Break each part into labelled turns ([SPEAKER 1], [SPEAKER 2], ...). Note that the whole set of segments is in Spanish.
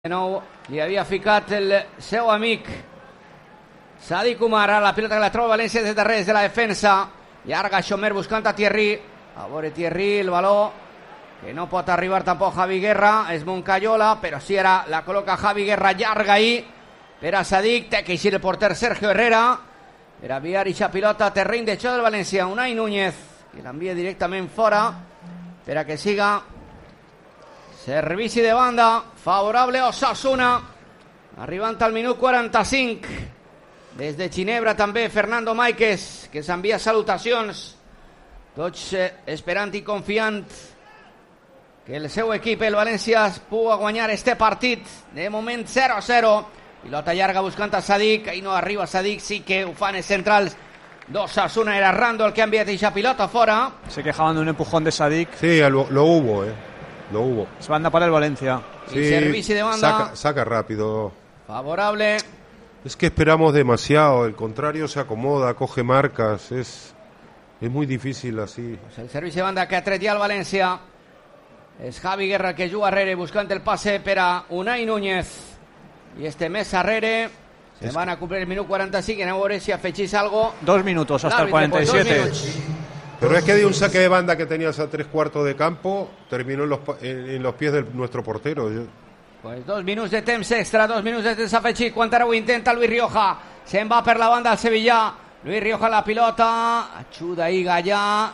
[SPEAKER 1] De nou li havia ficat el seu amic Sadik Umar. Ara la pilota que la troba València des de darrere de la defensa. Llarga Xomer buscant a Thierry. A veure Thierry, el baló que no pot arribar tampoc Javi Guerra. És Moncayola, però sí ara la col·loca Javi Guerra llarga ahí per a Sadik. Té que eixir el porter Sergio Herrera per a enviar eixa pilota a terreny de joc del València. Unai Núñez, que l'envia directament fora per a que siga servici de banda favorable a Osasuna, arribant al minut 45. Des de Ginebra també Fernando Máiquez, que s'envia salutacions, tots esperant i confiant que el seu equip, el València, pugui guanyar este partit. De moment 0-0, pilota llarga buscant a Sadik, ahí no arriba Sadik, sí que ho fan els centrals d'Osasuna. Era Rando el que ha enviat eixa pilota fora.
[SPEAKER 2] Se quejaban de un empujón de Sadik.
[SPEAKER 3] Sí, lo hubo, lo hubo.
[SPEAKER 2] Es banda para el Valencia.
[SPEAKER 1] Sí, y servicio de banda.
[SPEAKER 3] Saca rápido.
[SPEAKER 1] Favorable.
[SPEAKER 3] Es que esperamos demasiado. El contrario se acomoda, coge marcas. Es muy difícil así.
[SPEAKER 1] Pues el servicio de banda que ha tret ja el València. És Javi Guerra que juga arrere buscant el passe per a Unai Núñez. I este més arrere. Se van a cumplir el minut 45. Anem a veure si afegís algo.
[SPEAKER 2] 2 minutos hasta el 47.
[SPEAKER 3] Pero es que de un saque de banda que tenías a 3/4 de campo, terminó en los pies de nuestro portero.
[SPEAKER 1] Pues 2 minuts de temps extra, 2 minuts de temps afegit. Quan ara ho intenta Luis Rioja. Se'n va per la banda al Sevilla. Luis Rioja la pilota. Ajuda ahí Gallà.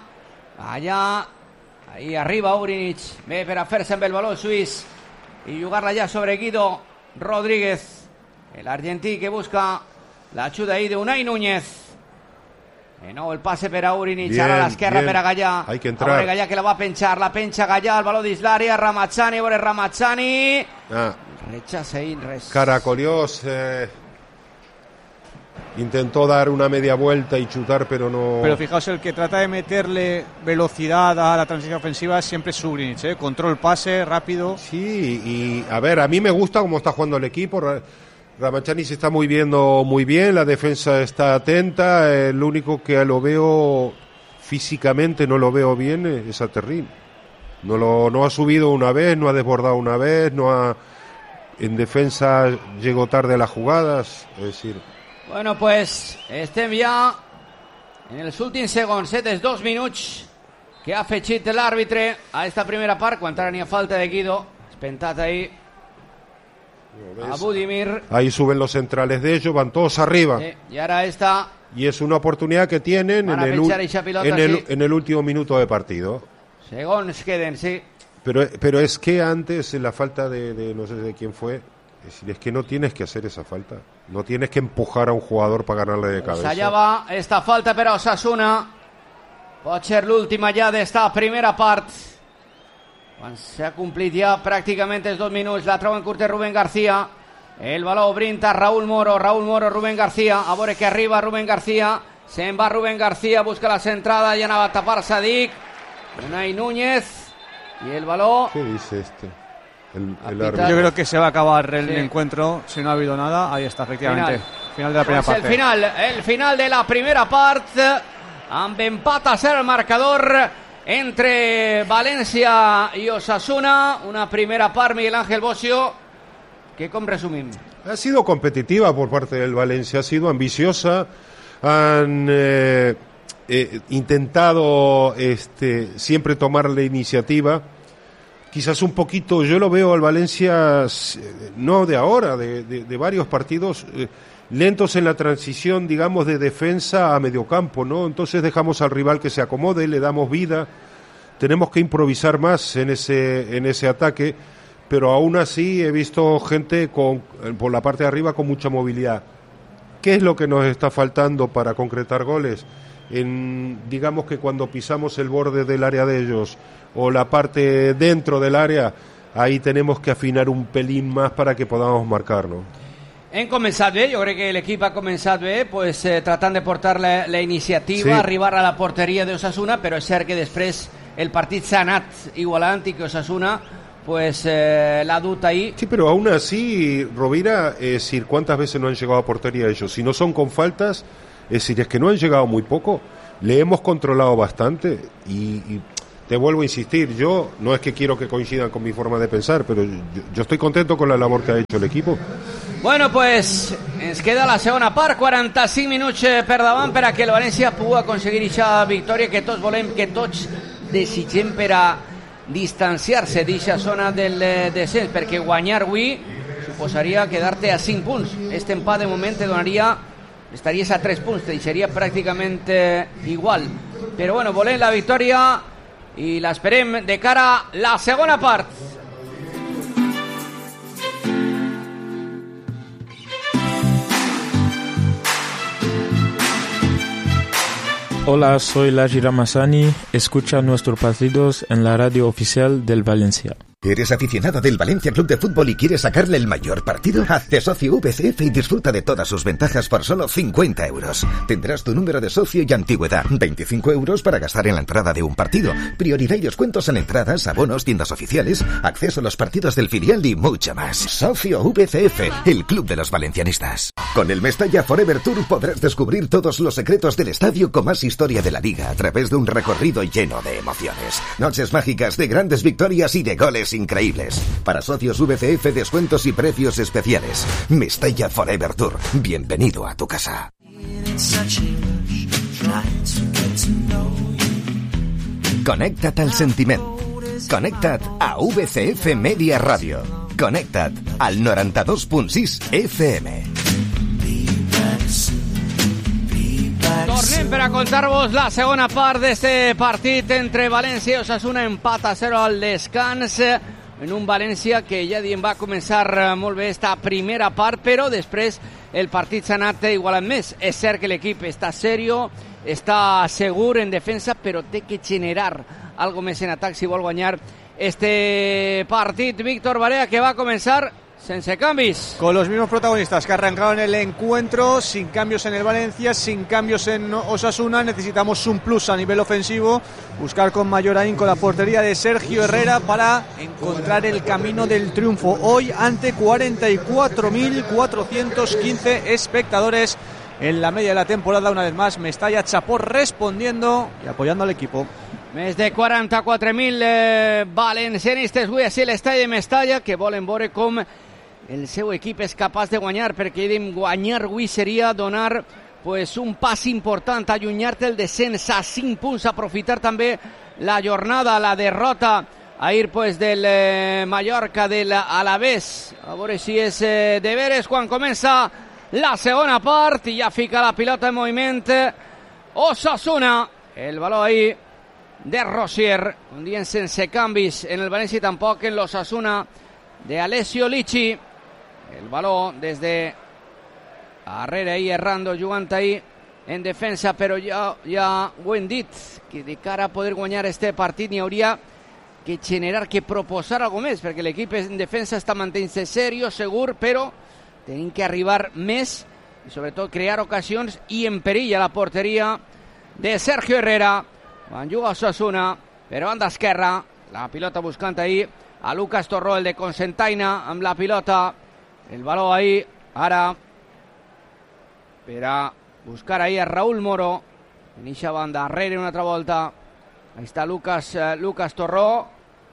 [SPEAKER 1] Ahí arriba Urinic. Ve per a fer-se amb el baló el suís i jugar-la ja sobre Guido Rodríguez. El argentí que busca l'ajuda ahí de Unai Núñez. De nou el passe per a Urinic, ara a l'esquerra per a Gallà.
[SPEAKER 3] Hay que entrar.
[SPEAKER 1] A veure Gallà que la va penjar, la penja Gallà, el baló dins l'àrea, Ramazzani, a veure Ramazzani. Rechaza ahí,
[SPEAKER 3] Caracolió, intentó dar una media vuelta y chutar, pero no.
[SPEAKER 2] Pero fijaos, el que trata de meterle velocidad a la transición ofensiva siempre es Urinic, control, pase, rápido.
[SPEAKER 3] Sí, y a ver, a mí me gusta cómo está jugando el equipo. Ramazzani se está moviendo muy bien, la defensa está atenta. El único que lo veo físicamente no lo veo bien es a Terrín. No ha subido una vez, no ha desbordado una vez, en defensa llegó tarde a las jugadas, es decir.
[SPEAKER 1] Bueno, pues estem ja en els últims segons, dels 2 minuts que ha afegit l'àrbitre a esta primera part, quan ara n'hi ha falta de Guido, espentat ahí a Budimir.
[SPEAKER 3] Ahí suben los centrales de ellos, van todos arriba.
[SPEAKER 1] Y ahora esta.
[SPEAKER 3] Y es una oportunidad que tienen en el último minuto de partido.
[SPEAKER 1] Segons queden, sí.
[SPEAKER 3] Pero es que antes, la falta de no sé de quién fue, es que no tienes que hacer esa falta. No tienes que empujar a un jugador para ganarle de cabeza.
[SPEAKER 1] Allá va esta falta per a Osasuna. Pot ser l'última ja d'esta primera part. Quan s'ha complit ja pràcticament els 2 minuts, la troba en curta Rubén García. El baló brinda Raúl Moro, Rubén García. A veure que arriba Rubén García. Se'n va Rubén García, busca la centrada, ja anava a tapar Sadik. Unai Núñez. Y el baló.
[SPEAKER 3] ¿Qué dice este? El
[SPEAKER 2] árbitro. Yo creo que se va a acabar el encuentro si no ha habido nada. Ahí está, efectivamente. Final de la primera parte.
[SPEAKER 1] El final de la primera part. Amb empat a 0 el marcador entre València i Osasuna. Una primera part, Miguel Ángel Bocio, que com resumim?
[SPEAKER 3] Ha sido competitiva por parte del Valencia, ha sido ambiciosa, han intentado siempre tomar la iniciativa. Quizás un poquito, yo lo veo al Valencia, no de ahora, de varios partidos, lentos en la transición, digamos, de defensa a mediocampo, ¿no? Entonces dejamos al rival que se acomode, le damos vida, tenemos que improvisar más en ese ataque, pero aún así he visto gente por la parte de arriba con mucha movilidad. ¿Qué es lo que nos está faltando para concretar goles? Digamos que cuando pisamos el borde del área de ellos o la parte dentro del área, ahí tenemos que afinar un pelín más para que podamos marcar, ¿no?
[SPEAKER 1] Hem començat bé, jo crec que l'equip ha començat bé, pues, tratant de portar la iniciativa,
[SPEAKER 3] sí.
[SPEAKER 1] Arribar a la porteria d'Osasuna, però és cert que després el partit s'ha anat igualant i que Osasuna pues l'ha dut ahí.
[SPEAKER 3] Sí, pero aún así, Rovira, es decir, ¿cuántas veces no han llegado a portería ellos? Si no son con faltas, es decir, es que no han llegado muy poco. Le hemos controlado bastante y te vuelvo a insistir, yo no es que quiero que coincidan con mi forma de pensar, pero yo estoy contento con la labor que ha hecho el equipo.
[SPEAKER 1] Bueno, pues ens queda la segona part, 45 minuts per davant per a que el València pugui aconseguir aquesta victòria que tots volem, que tots desitgem per a distanciar-se d'aquesta zona del descens, perquè guanyar avui suposaria quedar-te a 5 punts. Este empat de moment te donaria, estaries a 3 punts, te deixaria pràcticament igual. Però bueno, volem la victòria i l'esperem de cara a la segona part.
[SPEAKER 4] Hola, soy Laji Ramazani. Escucha nuestros partidos en la radio oficial del Valencia.
[SPEAKER 5] ¿Eres aficionado del Valencia Club de Fútbol y quieres sacarle el mayor partido? Hazte socio VCF y disfruta de todas sus ventajas por solo 50 euros. Tendrás tu número de socio y antigüedad. 25 euros para gastar en la entrada de un partido. Prioridad y descuentos en entradas, abonos, tiendas oficiales, acceso a los partidos del filial y mucho más. Socio VCF, el club de los valencianistas. Con el Mestalla Forever Tour podrás descubrir todos los secretos del estadio con más historia de la liga a través de un recorrido lleno de emociones. Noches mágicas de grandes victorias y de goles increíbles. Para socios VCF, descuentos y precios especiales. Mestalla Forever Tour. Bienvenido a tu casa. Connecta't al sentiment. Connecta't a VCF Media Radio. Connecta't al 92.6 FM.
[SPEAKER 1] Tornem per a contar-vos la segona part d'este partit entre València i Osasuna, empat a 0 al descans, en un València que ja diem va començar molt bé esta primera part, però després el partit s'ha anat igualant més. És cert que l'equip està serio, està segur en defensa, però té que generar algo més en atac si vol guanyar este partit. Víctor Barea, que va comenzar sense cambios.
[SPEAKER 2] Con los mismos protagonistas que arrancaron el encuentro, sin cambios en el Valencia, sin cambios en Osasuna. Necesitamos un plus a nivel ofensivo, buscar con mayor ahínco la portería de Sergio Herrera para encontrar el camino del triunfo. Hoy ante 44.415 espectadores en la media de la temporada. Una vez más, Mestalla Chapó respondiendo y apoyando al equipo.
[SPEAKER 1] Més de 44.000 valencianistes avui així a l'estadi de Mestalla, que volen veure com el seu equip és capaç de guanyar, perquè guanyar avui seria donar pues, un pas important, allunyar-te el descens a 5 punts, aprofitar també la jornada, la derrota ahir pues, del Mallorca, de l'Alavés. A veure si és de veres quan comença la segona part i ja fica la pilota en moviment Osasuna. El baló ahí de Rosier, un día sense canvis en el Valencia, tampoc en l'Osasuna de Alessio Lichi. El balón desde Arrera ahí errando, jugant ahí en defensa, però ja ho hem dit, que de cara a poder guanyar este partit n'hi hauria que generar, que proposar algo més, perquè l'equip en defensa està mantenint-se serio, segur, però tenim que arribar més i sobretot crear ocasions i en perill a la porteria de Sergio Herrera. Van juga Osasuna, però banda esquerra, la pilota buscant ahí a Lucas Torró, el de Cocentaina, amb la pilota, el baló ahí, ara per a buscar ahí a Raúl Moro, en eixa banda, darrere una altra volta, ahí està Lucas Torró,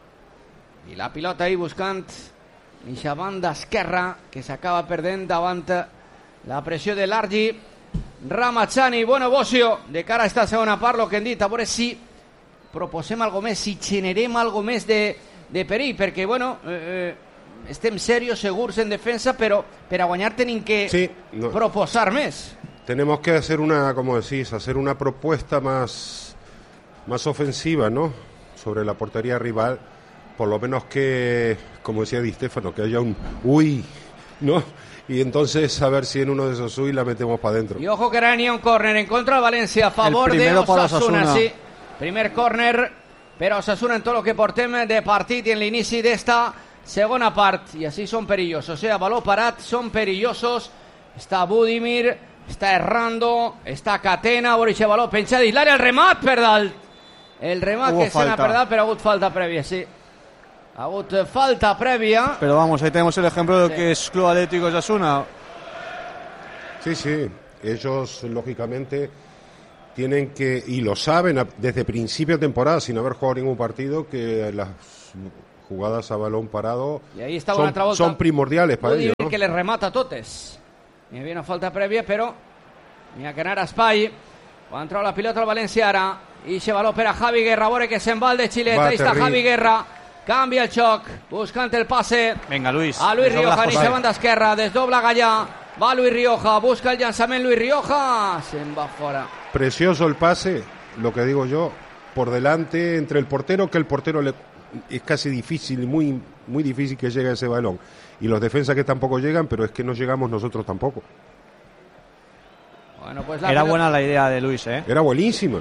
[SPEAKER 1] i la pilota ahí buscant eixa banda esquerra, que s'acaba perdent davant la pressió de Largi. Ramazani, bueno, Bocio, de cara a esta segona part, lo que hem dit, a veure si proposem algo més, si generem algo més de perill, perquè, bueno, estem serios, segurs en defensa, però per a guanyar tenim que proposar més.
[SPEAKER 3] Tenemos que hacer como decís, hacer una propuesta más ofensiva, ¿no? Sobre la portería rival, por lo menos que, como decía Di Stéfano, que haya un uy, ¿no? Y entonces a ver si en uno de esos uy la metemos para adentro.
[SPEAKER 1] Y ojo que era ni un córner en contra de Valencia a favor de Osasuna. Sí. Primer córner per a Osasuna en tot el que portem de partit i en l'inici d'esta segona part. I així són perillosos, baló parat, són perillosos. Està Budimir, està Errando, està Catena, veure aquest baló penjat dins l'àrea, el remat per dalt. El remat que se n'ha per dalt, però ha hagut falta prèvia, sí. Ha hagut falta prèvia.
[SPEAKER 2] Pero vamos, ahí tenemos el ejemplo de lo que es Club Atlético Osasuna.
[SPEAKER 3] Sí, ellos lógicamente tienen que, y lo saben desde principio de temporada, sin haber jugado ningún partido, que las jugadas a balón parado
[SPEAKER 1] y ahí está una otra
[SPEAKER 3] son primordiales para ellos, ¿no?
[SPEAKER 1] Que les remata totes. Hi havia una falta prèvia, però n'hi ha que anar a espai. Quan trau la pilota el València ara, i se valor per a Javi Guerra, a veure que se'n va el de Xilet. Ahí està Javi Guerra, canvia el xoc, buscant el passe.
[SPEAKER 2] Venga, Luis.
[SPEAKER 1] A Luis Rioja, ni se banda esquerra, desdobla Gallà, va Luis Rioja, busca el llançament Luis Rioja, se'n va fora.
[SPEAKER 3] Precioso el pase, lo que digo yo, por delante entre el portero, que el portero es casi difícil, muy, muy difícil que llegue ese balón. Y los defensas que tampoco llegan, pero es que no llegamos nosotros tampoco.
[SPEAKER 1] Bueno, pues
[SPEAKER 2] era buena la idea de Luis, ¿eh?
[SPEAKER 3] Era buenísima.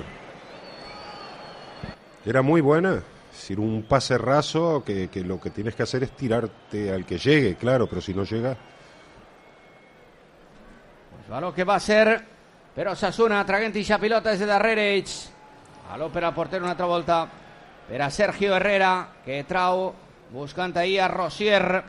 [SPEAKER 3] Era muy buena. Es decir, un pase raso que lo que tienes que hacer es tirarte al que llegue, claro, pero si no llega...
[SPEAKER 1] Pues valor que va a ser per Osasuna, traguent ixa pilota des de darrere ells. Valor per al porter una altra volta per a Sergio Herrera, que trau buscant ahir a Rosier.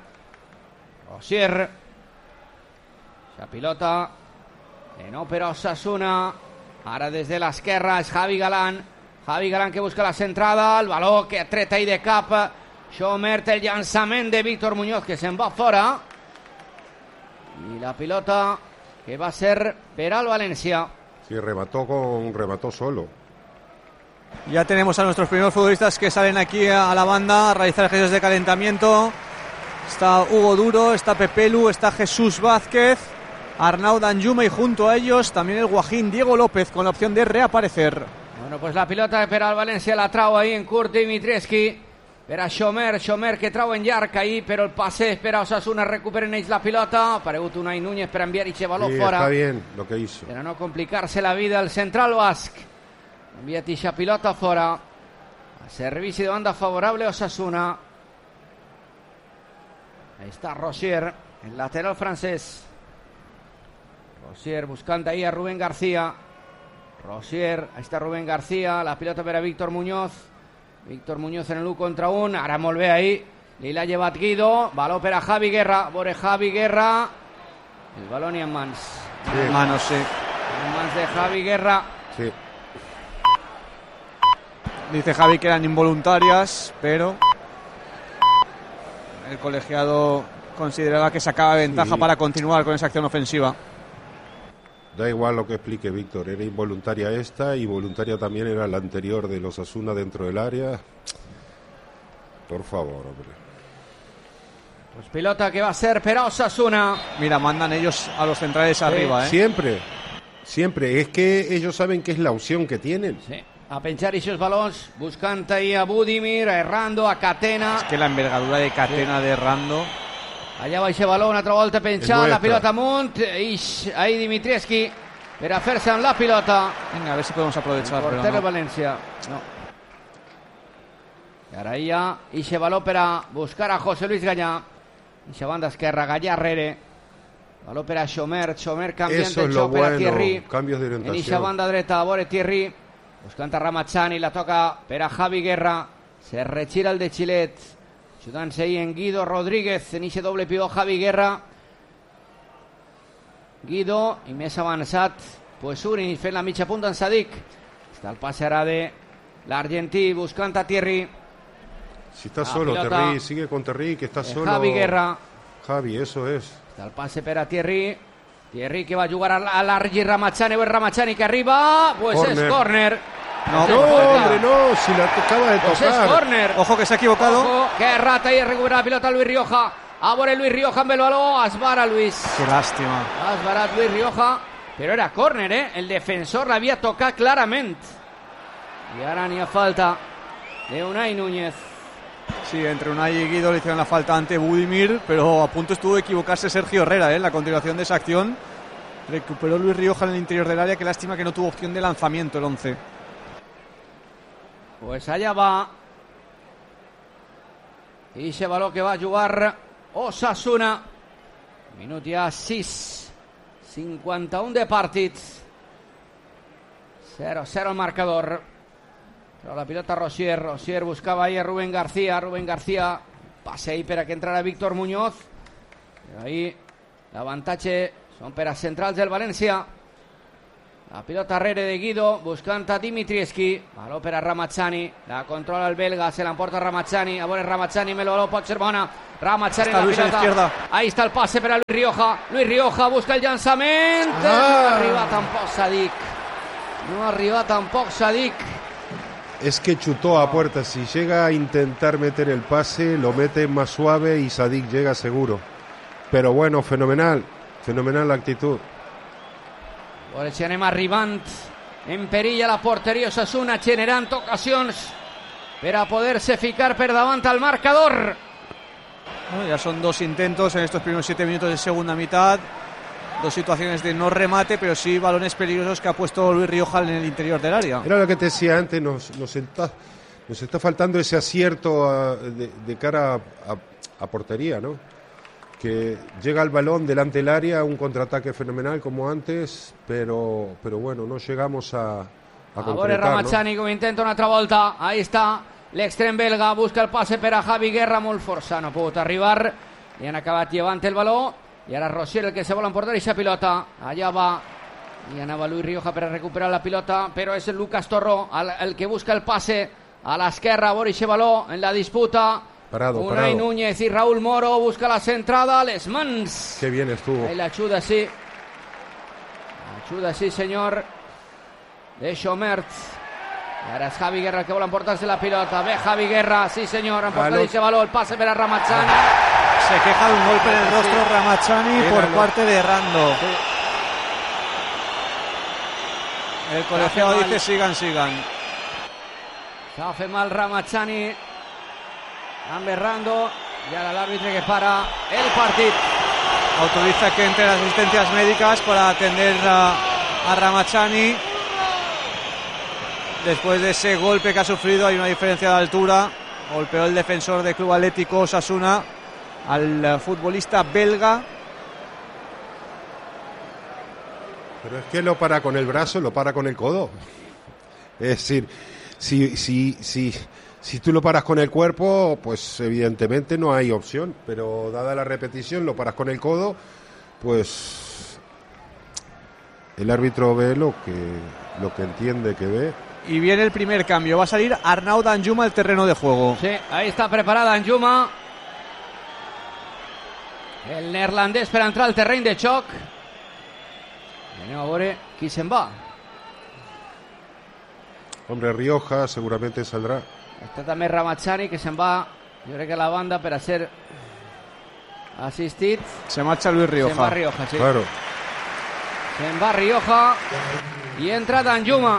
[SPEAKER 1] La pilota de no per a Osasuna, ara des de l'esquerra és Javi Galán que busca la centrada, el valor que ha tret ahir de cap Schomert, el llançament de Víctor Muñoz que se'n va fora, i la pilota que va ser per al València.
[SPEAKER 3] Sí, remató solo.
[SPEAKER 2] Ya tenemos a nuestros primeros futbolistas que salen aquí a la banda a realizar ejercicios de calentamiento. Está Hugo Duro, está Pepelu, está Jesús Vázquez, Arnau Danjuma y junto a ellos también el guajín Diego López con la opción de reaparecer.
[SPEAKER 1] Bueno, pues la pilota per al València la trau ahí en curt Dimitrievski per a Schomer que trau en llarg ahí, però el passe per a Osasuna, recuperen ells la pilota, ha aparegut Unai Núñez per enviar aquest baló fora.
[SPEAKER 3] Está bien lo que hizo.
[SPEAKER 1] Per a no complicar-se la vida el central basc. Envia aquesta pilota fora. A servici de banda favorable Osasuna. Ahí está Rosier, el lateral francés. Rosier buscant ahí a Rubén García. Ahí está Rubén García, la pilota per a Víctor Muñoz en el 1 contra 1, ara molt bé ahí, li l'ha llevat Guido, baló per a Javi Guerra, veure Javi Guerra, el baló ni en mans.
[SPEAKER 2] Sí. En manos, sí.
[SPEAKER 1] En mans de Javi Guerra.
[SPEAKER 3] Sí.
[SPEAKER 2] Dice Javi que eran involuntarias, pero el colegiado consideraba que sacaba ventaja para continuar con esa acción ofensiva.
[SPEAKER 3] Da igual lo que explique Víctor, era involuntaria esta, y voluntaria también era la anterior de los Osasuna dentro del área. Por favor, hombre.
[SPEAKER 1] Pues pilota que va a ser per a Osasuna.
[SPEAKER 2] Mira, mandan ellos a los centrales arriba, ¿eh?
[SPEAKER 3] Siempre. Es que ellos saben que es la opción que tienen.
[SPEAKER 1] Sí. A penjar aquests balons, buscant ahí a Budimir, a Errando, a Catena.
[SPEAKER 2] Es que la envergadura de Catena de Errando.
[SPEAKER 1] Allà va aquest baló, una altra volta penjant, la pilota amunt, ahí Dimitrievski per a fer-se amb la pilota.
[SPEAKER 2] Venga, a ver si podemos aprovechar.
[SPEAKER 1] El porter de València. No. I ara hi ha aquest baló per a buscar a José Luis Gallà. Eixa banda esquerra, Gallà rere. Baló per a Schomer canviant el joc per a Thierry.
[SPEAKER 3] Cambios de orientació.
[SPEAKER 1] En eixa banda dreta, a veure Thierry. Buscant a Ramachani, la toca per a Javi Guerra. Se retira el de Xilet. Ajudant-se ahí en Guido Rodríguez, en eixe doble pivot Javi Guerra. Guido, i més avançat, pues Uri fent la mitja punta en Sadik. Està el passe ara de l'argentí buscant a Thierry.
[SPEAKER 3] Si está solo Thierry, sigue con Thierry, que está solo.
[SPEAKER 1] Javi Guerra.
[SPEAKER 3] Javi, eso es.
[SPEAKER 1] Està el passe per a Thierry. Thierry que va a jugar a l'Argi Ramachani, o Ramachani que arriba, pues corner. Es córner.
[SPEAKER 3] No, hombre, no, si la acaba de tocar.
[SPEAKER 1] Pues es córner.
[SPEAKER 2] Ojo que se ha equivocado.
[SPEAKER 1] Ojo, que rata y recupera la pilota Luis Rioja. A veure Luis Rioja amb el baló, esbara Luis.
[SPEAKER 2] Qué lástima.
[SPEAKER 1] Ha esbarat Luis Rioja, però era córner, ¿eh? El defensor l'havia tocat clarament. I ara n'hi ha falta de Unai Núñez.
[SPEAKER 2] Sí, entre Unai y Guido le hicieron la falta ante Budimir, pero a punto estuvo de equivocarse Sergio Herrera, ¿eh? En la continuación de esa acción. Recuperó Luis Rioja en el interior del área, qué lástima que no tuvo opción de lanzamiento el 11.
[SPEAKER 1] Pues allà va. I ese baló que va a jugar Osasuna. Minut ja 6. 51 de partit. 0-0 el marcador. Però la pilota Rosier. Rosier buscava ahí a Rubén García. Rubén García passe ahí per a que entrara Víctor Muñoz. Però ahí l'avantatge són per a centrals del València. La pilota rere de Guido, buscant a Dimitrievski. Valor per a Ramazzani, la controla el belga, se l'emporta Ramazzani. A veure Ramazzani, el valor pot ser bona. Ramazzani en la pilota. Ahí está el pase per a Luis Rioja. Luis Rioja busca el llançament. No arriba tampoc Sadik. No arriba tampoc Sadik.
[SPEAKER 3] Es que chutó a puerta. Si llega a intentar meter el pase, lo mete más suave y Sadik llega seguro. Pero bueno, fenomenal la actitud.
[SPEAKER 1] Ora ci anem arribant en perill a la porteria Osasuna, generant ocasions per a poder-se ficar per davant al marcador.
[SPEAKER 2] Bueno, ya son 2 intentos en estos primeros 7 minutos de segunda mitad. 2 situaciones de no remate, pero sí balones peligrosos que ha puesto Luis Rioja en el interior del área.
[SPEAKER 3] Era lo que te decía antes, nos está faltando ese acierto de cara a portería, ¿no? Que llega el balón delante del área, un contraataque fenomenal como antes, pero bueno, no llegamos a concretar,
[SPEAKER 1] Ramazzani, ¿no? Come intenta un'altra volta, ahí està l'extrem belga, busca el passe per a Javi Guerra, molt força, no ha pogut arribar, li han acabat llevant el baló, i ara Rosier el que se vol emportar aquesta pilota, allà va, i anava Luis Rioja per a recuperar la pilota, però és el Lucas Torró el que busca el passe a l'esquerra, a veure aquest baló en la disputa. Unai Núñez y Raúl Moro busca la centrada, les mans.
[SPEAKER 3] Qué bien estuvo.
[SPEAKER 1] Ahí la ayuda, sí. Señor. De Schomert. Y ahora es Javi Guerra el que vuelve a emportarse la pilota. Ve Javi Guerra, sí señor. Emporta ese balón, el pase para Ramazzani.
[SPEAKER 2] Se queja de un golpe en el rostro Ramazzani por parte de Rando. Sí. El colegiado dice sigan.
[SPEAKER 1] Se hace mal Ramazzani. Rando y ahora el árbitro que para el partido.
[SPEAKER 2] Autoriza que entre las asistencias médicas para atender a Ramazzani. Después de ese golpe que ha sufrido, hay una diferencia de altura. Golpeó el defensor del Club Atlético Osasuna al futbolista belga.
[SPEAKER 3] Pero es que lo para con el brazo, lo para con el codo. Es decir, si tú lo paras con el cuerpo, pues evidentemente no hay opción, pero dada la repetición, lo paras con el codo, pues el árbitro ve lo que entiende que ve.
[SPEAKER 2] Y viene el primer cambio, va a salir Arnau Danjuma al terreno de juego.
[SPEAKER 1] Sí, ahí está preparada Danjuma. El neerlandès per entrar al terreny de xoc. Anem a veure qui se'n va.
[SPEAKER 3] Hombre, Rioja seguramente saldrá.
[SPEAKER 1] Està també Ramazzani, que se'n va, jo crec que a la banda per a ser assistit.
[SPEAKER 2] Se marcha Luis Rioja.
[SPEAKER 1] Se'n va Rioja, sí.
[SPEAKER 3] Claro.
[SPEAKER 1] Se'n va Rioja i entra Danjuma.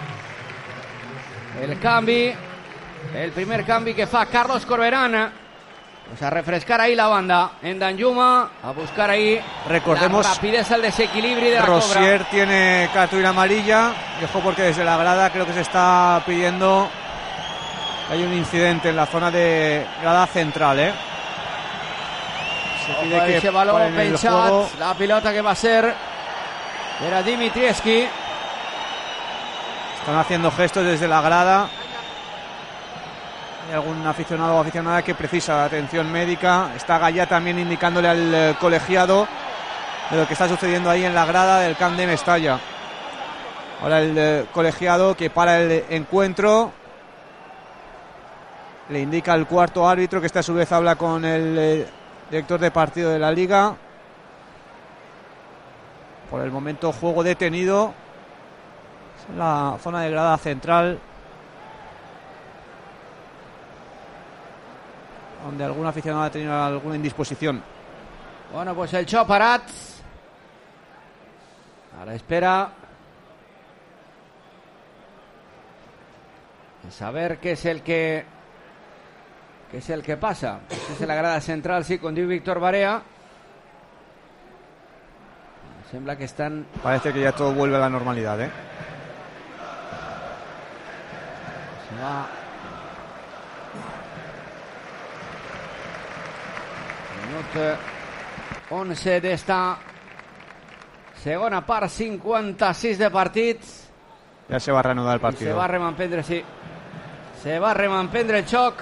[SPEAKER 1] El primer canvi que fa Carlos Corberán. Pues a refrescar ahí la banda en Danjuma, a buscar ahí.
[SPEAKER 2] Recordemos,
[SPEAKER 1] la rapidez, el desequilibrio de la
[SPEAKER 2] Rosier
[SPEAKER 1] cobra.
[SPEAKER 2] Tiene cartulina amarilla. Y ojo porque desde la grada creo que se está pidiendo. Hay un incidente en la zona de grada central,
[SPEAKER 1] Se pide que ese balón pensat, la pilota que va a ser era Dimitrievski.
[SPEAKER 2] Están haciendo gestos desde la grada. Hay algún aficionado o aficionada que precisa atención médica. Está Gallá también indicándole al colegiado de lo que está sucediendo ahí en la grada del Camp de Mestalla. Ahora el colegiado que para el encuentro. Le indica al cuarto árbitro, que este a su vez habla con el director de partido de la liga. Por el momento juego detenido. Es en la zona de grada central, donde algún aficionado ha tenido alguna indisposición.
[SPEAKER 1] Bueno, pues el xoc parat. A la espera de saber qué es el que pasa. Este es la grada central, sí, con Víctor Barea. Sembla que están...
[SPEAKER 2] Parece que ya todo vuelve a la normalidad,
[SPEAKER 1] Se va... Minut 11 d'esta segona part, 56 de partits.
[SPEAKER 2] Ya se va a reanudar el partido.
[SPEAKER 1] Se va a remampendre, sí. Se va a remampendre el xoc.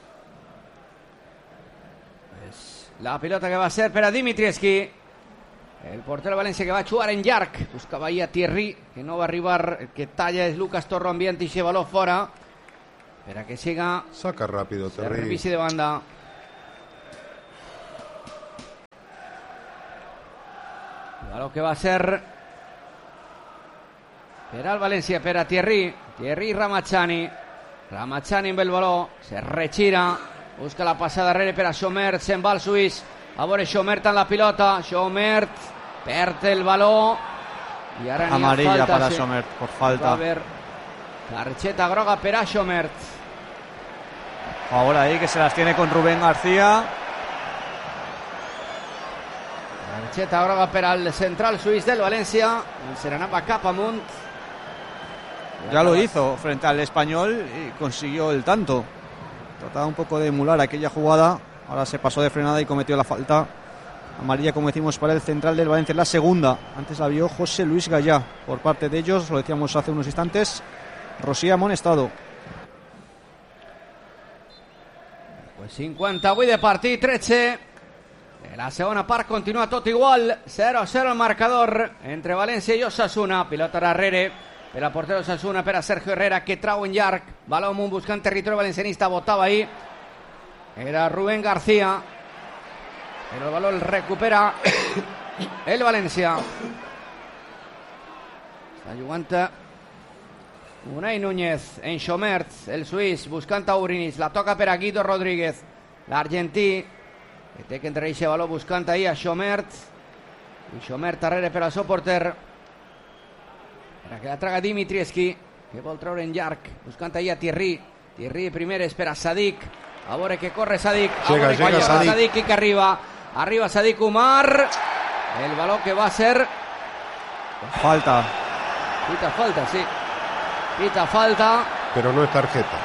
[SPEAKER 1] La pilota que va a ser per a Dimitrievski. El portero de Valencia que va a jugar en Llarg. Buscava ahí a Thierry, que no va a arribar. El que talla es Lucas Torro Ambiente y se baló fora. Espera que siga.
[SPEAKER 3] Saca rápido, Thierry.
[SPEAKER 1] Servici de banda. Lo que va a ser per al València, per a Thierry Ramachani amb el baló, se retira, busca la passada darrere per a Schomertz, se'n va el suís, a veure Schomertz amb la pilota, Schomertz perd el baló i ara
[SPEAKER 2] amarilla
[SPEAKER 1] falta,
[SPEAKER 2] para Schomertz por falta.
[SPEAKER 1] Va a haver targeta groga per a Schomertz.
[SPEAKER 2] Ahora ahí que se las tiene con Rubén García.
[SPEAKER 1] Targeta groga per al central suís del València. Se n'anava cap amunt.
[SPEAKER 2] Ya lo hizo frente al Español y consiguió el tanto. Trataba un poco de emular aquella jugada. Ahora se pasó de frenada y cometió la falta. Amarilla, como decimos, para el central del Valencia. La segunda. Antes la vio José Luis Gallá. Por parte de ellos, lo decíamos hace unos instantes, Rossi amonestado.
[SPEAKER 1] Pues 58 de partit, 13. En la segona part continua tot igual. 0-0 el marcador entre València i Osasuna. Pilota darrere per al portero Osasuna, per a Sergio Herrera, que trau en llarg. Baló amunt buscant territori valencianista. Votava ahí. Era Rubén García. Però el baló el recupera el València. Està jugant Unai Núñez en Schomertz, el suís, buscant a Urinis. La toca per a Guido Rodríguez, l'argentí, que té que entrar aquest baló buscant ahir a Schomertz. I Schomertz darrere per al seu porter, per a que la traga Dimitrievski, que vol treure en llarg, buscant ahir a Thierry primer és per a Sadik. A veure que corre Sadik,
[SPEAKER 3] llega
[SPEAKER 1] Sadik i que arriba Sadik Umar. El baló que va a ser
[SPEAKER 2] Falta.
[SPEAKER 1] Falta, sí. Pita falta.
[SPEAKER 3] Pero no es tarjeta.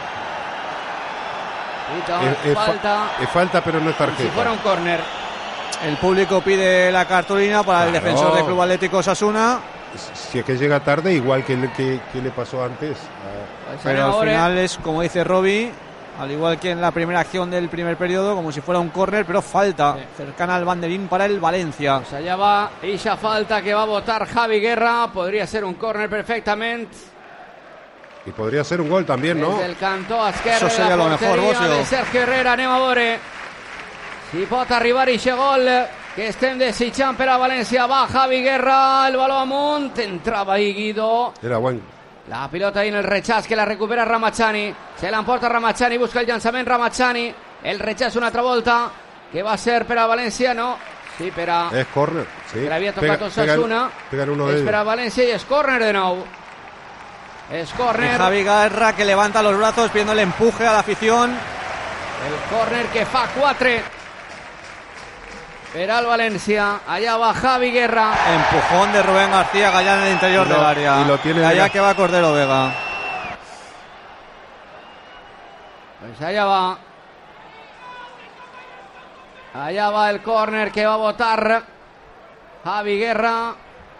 [SPEAKER 1] Falta.
[SPEAKER 3] Es falta, pero no es tarjeta.
[SPEAKER 1] Si fuera un córner.
[SPEAKER 2] El público pide la cartulina para el defensor del Club Atlético Osasuna.
[SPEAKER 3] Si es que llega tarde, igual que le pasó antes.
[SPEAKER 2] Pero al final es, como dice Robbie, al igual que en la primera acción del primer periodo, como si fuera un córner, pero falta cercana al banderín para el Valencia.
[SPEAKER 1] Pues allá va esa falta que va a votar Javi Guerra. Podría ser un córner perfectamente.
[SPEAKER 3] Y podría ser un gol también, ¿no?
[SPEAKER 1] Desde el cantó esquerre.
[SPEAKER 2] Eso sería lo mejor, Bosio.
[SPEAKER 1] De Sergio Herrera, anem a veure si pot arribar aquest gol que estem desitjant per a València. Va Javi Guerra, el baló amunt, entrava ahí Guido.
[SPEAKER 3] Era buen.
[SPEAKER 1] La pilota ahí en el rechaç que la recupera Ramachani. Se l'emporta Ramachani, busca el llançament Ramachani. El rechaç una altra volta, que va ser per a València, no. Sí, per a...
[SPEAKER 3] És córner, sí.
[SPEAKER 1] Que l'havia tocat Osasuna. És per a València i és córner de nou. Es córner.
[SPEAKER 2] Javi Guerra que levanta los brazos pidiendo el empuje a la afición.
[SPEAKER 1] El córner que fa 4 per al València. Allá va Javi Guerra.
[SPEAKER 2] Empujón de Rubén García, Gallá en el interior del área.
[SPEAKER 3] Y lo tiene
[SPEAKER 2] allá que va Cordero Vega.
[SPEAKER 1] Pues allá va. Allá va el córner que va a botar Javi Guerra.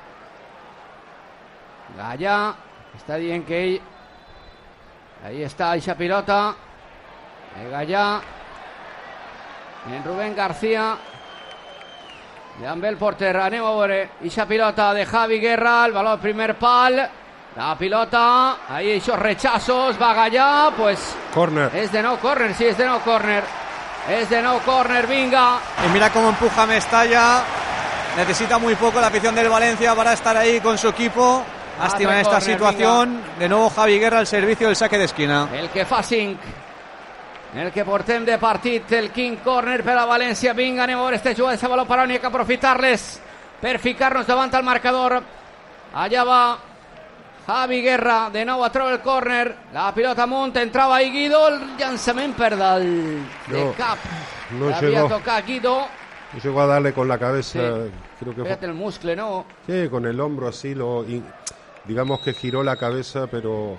[SPEAKER 1] Gallá. Está bien que ell... Ahí está esa pilota. Gallá. En Rubén García. Amb el porter. Anem a veure esa pilota de Javi Guerra. El baló al primer pal. La pilota. Ahí esos rechazos. Va Gallá. Pues...
[SPEAKER 3] Corner.
[SPEAKER 1] Es de no corner. Sí, es de no corner. Es de no corner. Vinga.
[SPEAKER 2] Y mira cómo empuja Mestalla. Necesita muy poco la afición del Valencia para estar ahí con su equipo. Lástima en esta situación. Vinga. De nuevo Javi Guerra al servicio del saque d'esquina.
[SPEAKER 1] El que fa 5. El que portem de partit. El quin corner per a València. Vinga, anem a veure este jugador de baló per on hi ha que aprofitar-les per ficar-nos davant al marcador. Allà va Javi Guerra. De nou a treure el córner. La pilota amunt. Entrava ahí Guido. El llançament per dalt de cap.
[SPEAKER 3] No
[SPEAKER 1] havia tocat Guido.
[SPEAKER 3] No llegó a darle con la cabeza.
[SPEAKER 1] Sí.
[SPEAKER 3] Creo que
[SPEAKER 1] fíjate el muscle, ¿no?
[SPEAKER 3] Sí, con el hombro así digamos que giró la cabeza, pero...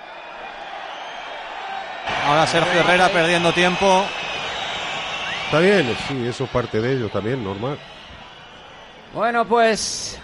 [SPEAKER 2] Ahora Sergio Herrera perdiendo tiempo.
[SPEAKER 3] Está bien, sí, eso es parte de ello también, normal.
[SPEAKER 1] Bueno, pues...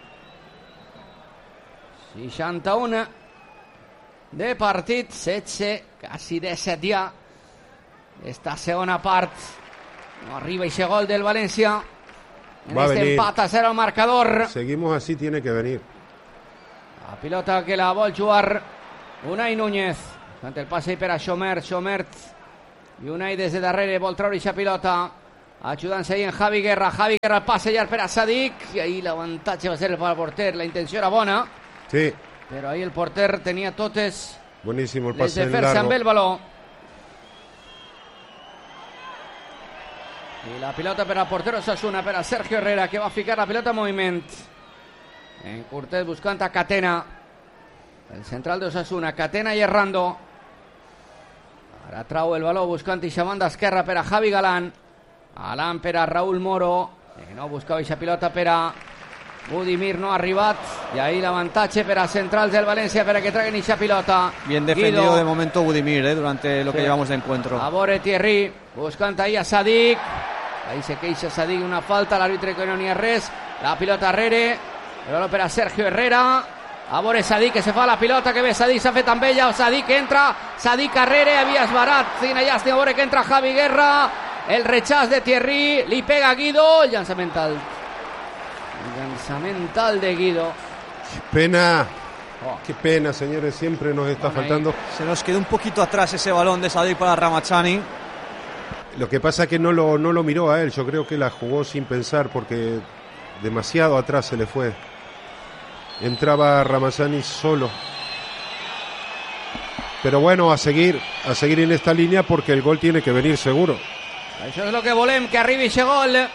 [SPEAKER 1] 61 de partit, 16, quasi 17 ja. Esta segona part. No arriba ese gol del València.
[SPEAKER 3] Va a venir.
[SPEAKER 1] Empata a 0 el marcador.
[SPEAKER 3] Seguimos así, tiene que venir.
[SPEAKER 1] La pilota que la vol jugar Unai Núñez. Ante el pase per a Xomert. I Unai des de darrere vol treure aquesta pilota. Ajudant-se ahí en Javi Guerra. El passe llarg per a Sadik. I ahí l'avantatge va ser el porter. La intenció era bona.
[SPEAKER 3] Sí.
[SPEAKER 1] Però ahí el porter tenia totes
[SPEAKER 3] Buenísimo el
[SPEAKER 1] les
[SPEAKER 3] pase
[SPEAKER 1] de fer-se
[SPEAKER 3] largo.
[SPEAKER 1] amb el baló. I la pilota per al porter Osasuna, per a Sergio Herrera, que va ficar la pilota en moviment. En Cortés buscant a Catena. El central d'Osasuna, Catena i Errando. Ara trau el baló buscant ixa banda esquerra per a Javi Galán. Galán per a Raúl Moro. Que no buscava ixa pilota per a Budimir, no ha arribat. I ahí l'avantatge per a centrals del València per a que traguen ixa pilota.
[SPEAKER 2] Bien defendido
[SPEAKER 1] Guido.
[SPEAKER 2] de momento Budimir, durante lo que
[SPEAKER 1] Sí.
[SPEAKER 2] llevamos de encuentro.
[SPEAKER 1] A veure Thierry, buscant ahí a Sadik. Ahí se queixa Sadik, una falta, l'àrbitre que no n'hi ha res. La pilota arrere, el baló per a Sergio Herrera. A veure Sadik, que se fa la pilota, que bé Sadik s'ha fet amb ella. Sadik entra, Sadik arrere, havia esbarat. Quina llàstima, a veure que entra Javi Guerra. El rechaç de Thierry, li pega Guido. El llançament alt de Guido.
[SPEAKER 3] Pena.
[SPEAKER 1] Oh.
[SPEAKER 3] Qué pena, señores, siempre nos está
[SPEAKER 1] Bueno,
[SPEAKER 3] faltando.
[SPEAKER 2] Se nos quedó un poquito atrás ese balón de Sadik para Ramazani.
[SPEAKER 3] Lo que pasa es que no lo miró a él, yo creo que la jugó sin pensar porque demasiado atrás se le fue. Entraba Ramazani solo. Pero bueno, a seguir en esta línea porque el gol tiene que venir seguro.
[SPEAKER 1] Això és el que volem, que arribi aquest gol.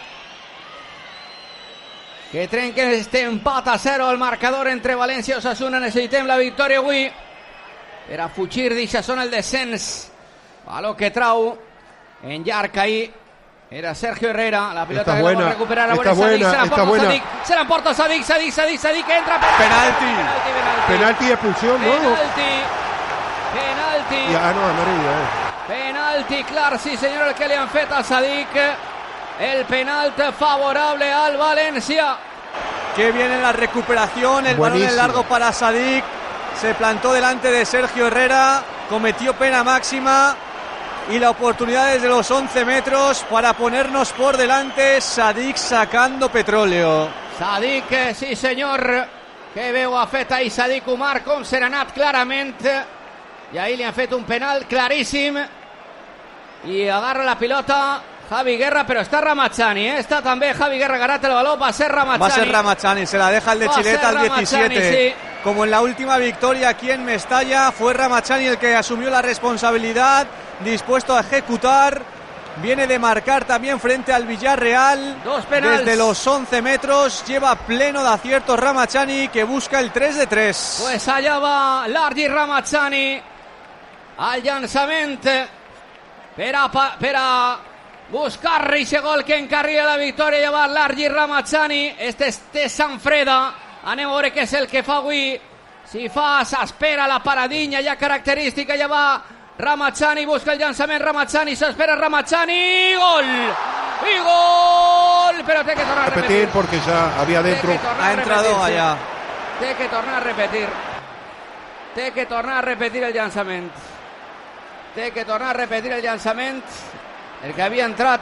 [SPEAKER 1] Que trenquen este empat a 0 al marcador entre València i Osasuna. Necessitem la victòria avui per a fugir d'eixa zona el descens. Baló que trau en llarg ahí. Era Sergio Herrera. La pilota
[SPEAKER 3] Está
[SPEAKER 1] que
[SPEAKER 3] buena,
[SPEAKER 1] la vol recuperar.
[SPEAKER 3] está buena, está buena.
[SPEAKER 1] Se l'emporta Sadik. Sadik entra.
[SPEAKER 2] Penalti.
[SPEAKER 3] Penalti y expulsión, ¿no?
[SPEAKER 1] Penalti.
[SPEAKER 3] No, amarilla.
[SPEAKER 1] Penalti clar, sí senyor, el que li han fet a Sadik. El penalti favorable al València.
[SPEAKER 2] Qué bien en la recuperación, el balón en
[SPEAKER 3] Buenísimo.
[SPEAKER 2] largo para Sadik. Se plantó delante de Sergio Herrera, cometió pena máxima y la oportunidad desde los 11 metros para ponernos por delante. Sadik sacando petróleo.
[SPEAKER 1] Sadik, sí senyor, que veu ha fet ahir Sadik Umar, com se n'ha anat clarament, i ahir li han fet un penal claríssim, i agarra la pilota Javi Guerra, però està Ramazani, està també Javi Guerra, agarrat el baló, va a ser Ramazani.
[SPEAKER 2] Va a ser Ramazani, se la deja el de
[SPEAKER 1] Va a
[SPEAKER 2] Chileta
[SPEAKER 1] ser
[SPEAKER 2] al
[SPEAKER 1] Ramazani,
[SPEAKER 2] 17.
[SPEAKER 1] sí.
[SPEAKER 2] Como en la última victoria aquí en Mestalla, fue Ramazani el que asumió la responsabilidad, dispuesto a ejecutar. Viene de marcar también frente al Villarreal.
[SPEAKER 1] Dos penals.
[SPEAKER 2] Desde los 11 metros lleva pleno de acierto Ramazani, que busca el 3-3.
[SPEAKER 1] Pues allà va l'Argi Ramazani al llançament per a buscar aquest gol que encarrila la victòria. Ja va l'Argi Ramazani. Este és de Sanfreda. Anem a veure què és el que fa avui. Si fa, s'espera la paradinha ja característica. Ja va Ramazani, busca el llançament Ramazani, s'espera Ramazani, gol! I gol! Però té que tornar a repetir.
[SPEAKER 3] Porque ya había dentro.
[SPEAKER 2] Ha entrado allá.
[SPEAKER 1] Té que tornar a repetir. Té que tornar a repetir el llançament. Té que tornar a repetir el llançament. El que havia entrat.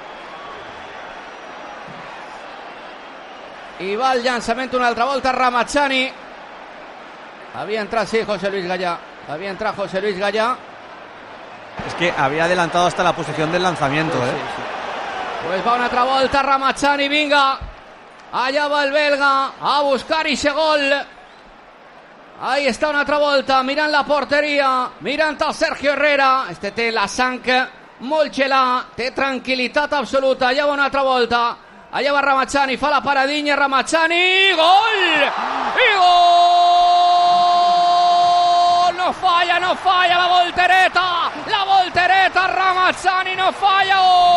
[SPEAKER 1] I va el llançament una altra volta Ramazani. Havia entrat, sí, José Luis Gallà. Havia entrat José Luis Gallà.
[SPEAKER 2] Es que había adelantado hasta la posición del lanzamiento,
[SPEAKER 1] Sí. Pues va una altra volta Ramazani, vinga. Allà va el belga a buscar ese gol. Ahí està una altra volta, mirant la porteria, mirant el Sergio Herrera. Este té la sang molt gelà, té tranquil·litat absoluta. Allà va una altra volta. Allà va Ramazani, fa la paradinha Ramazani, gol! I gol! No falla la voltereta Ramazani no falla,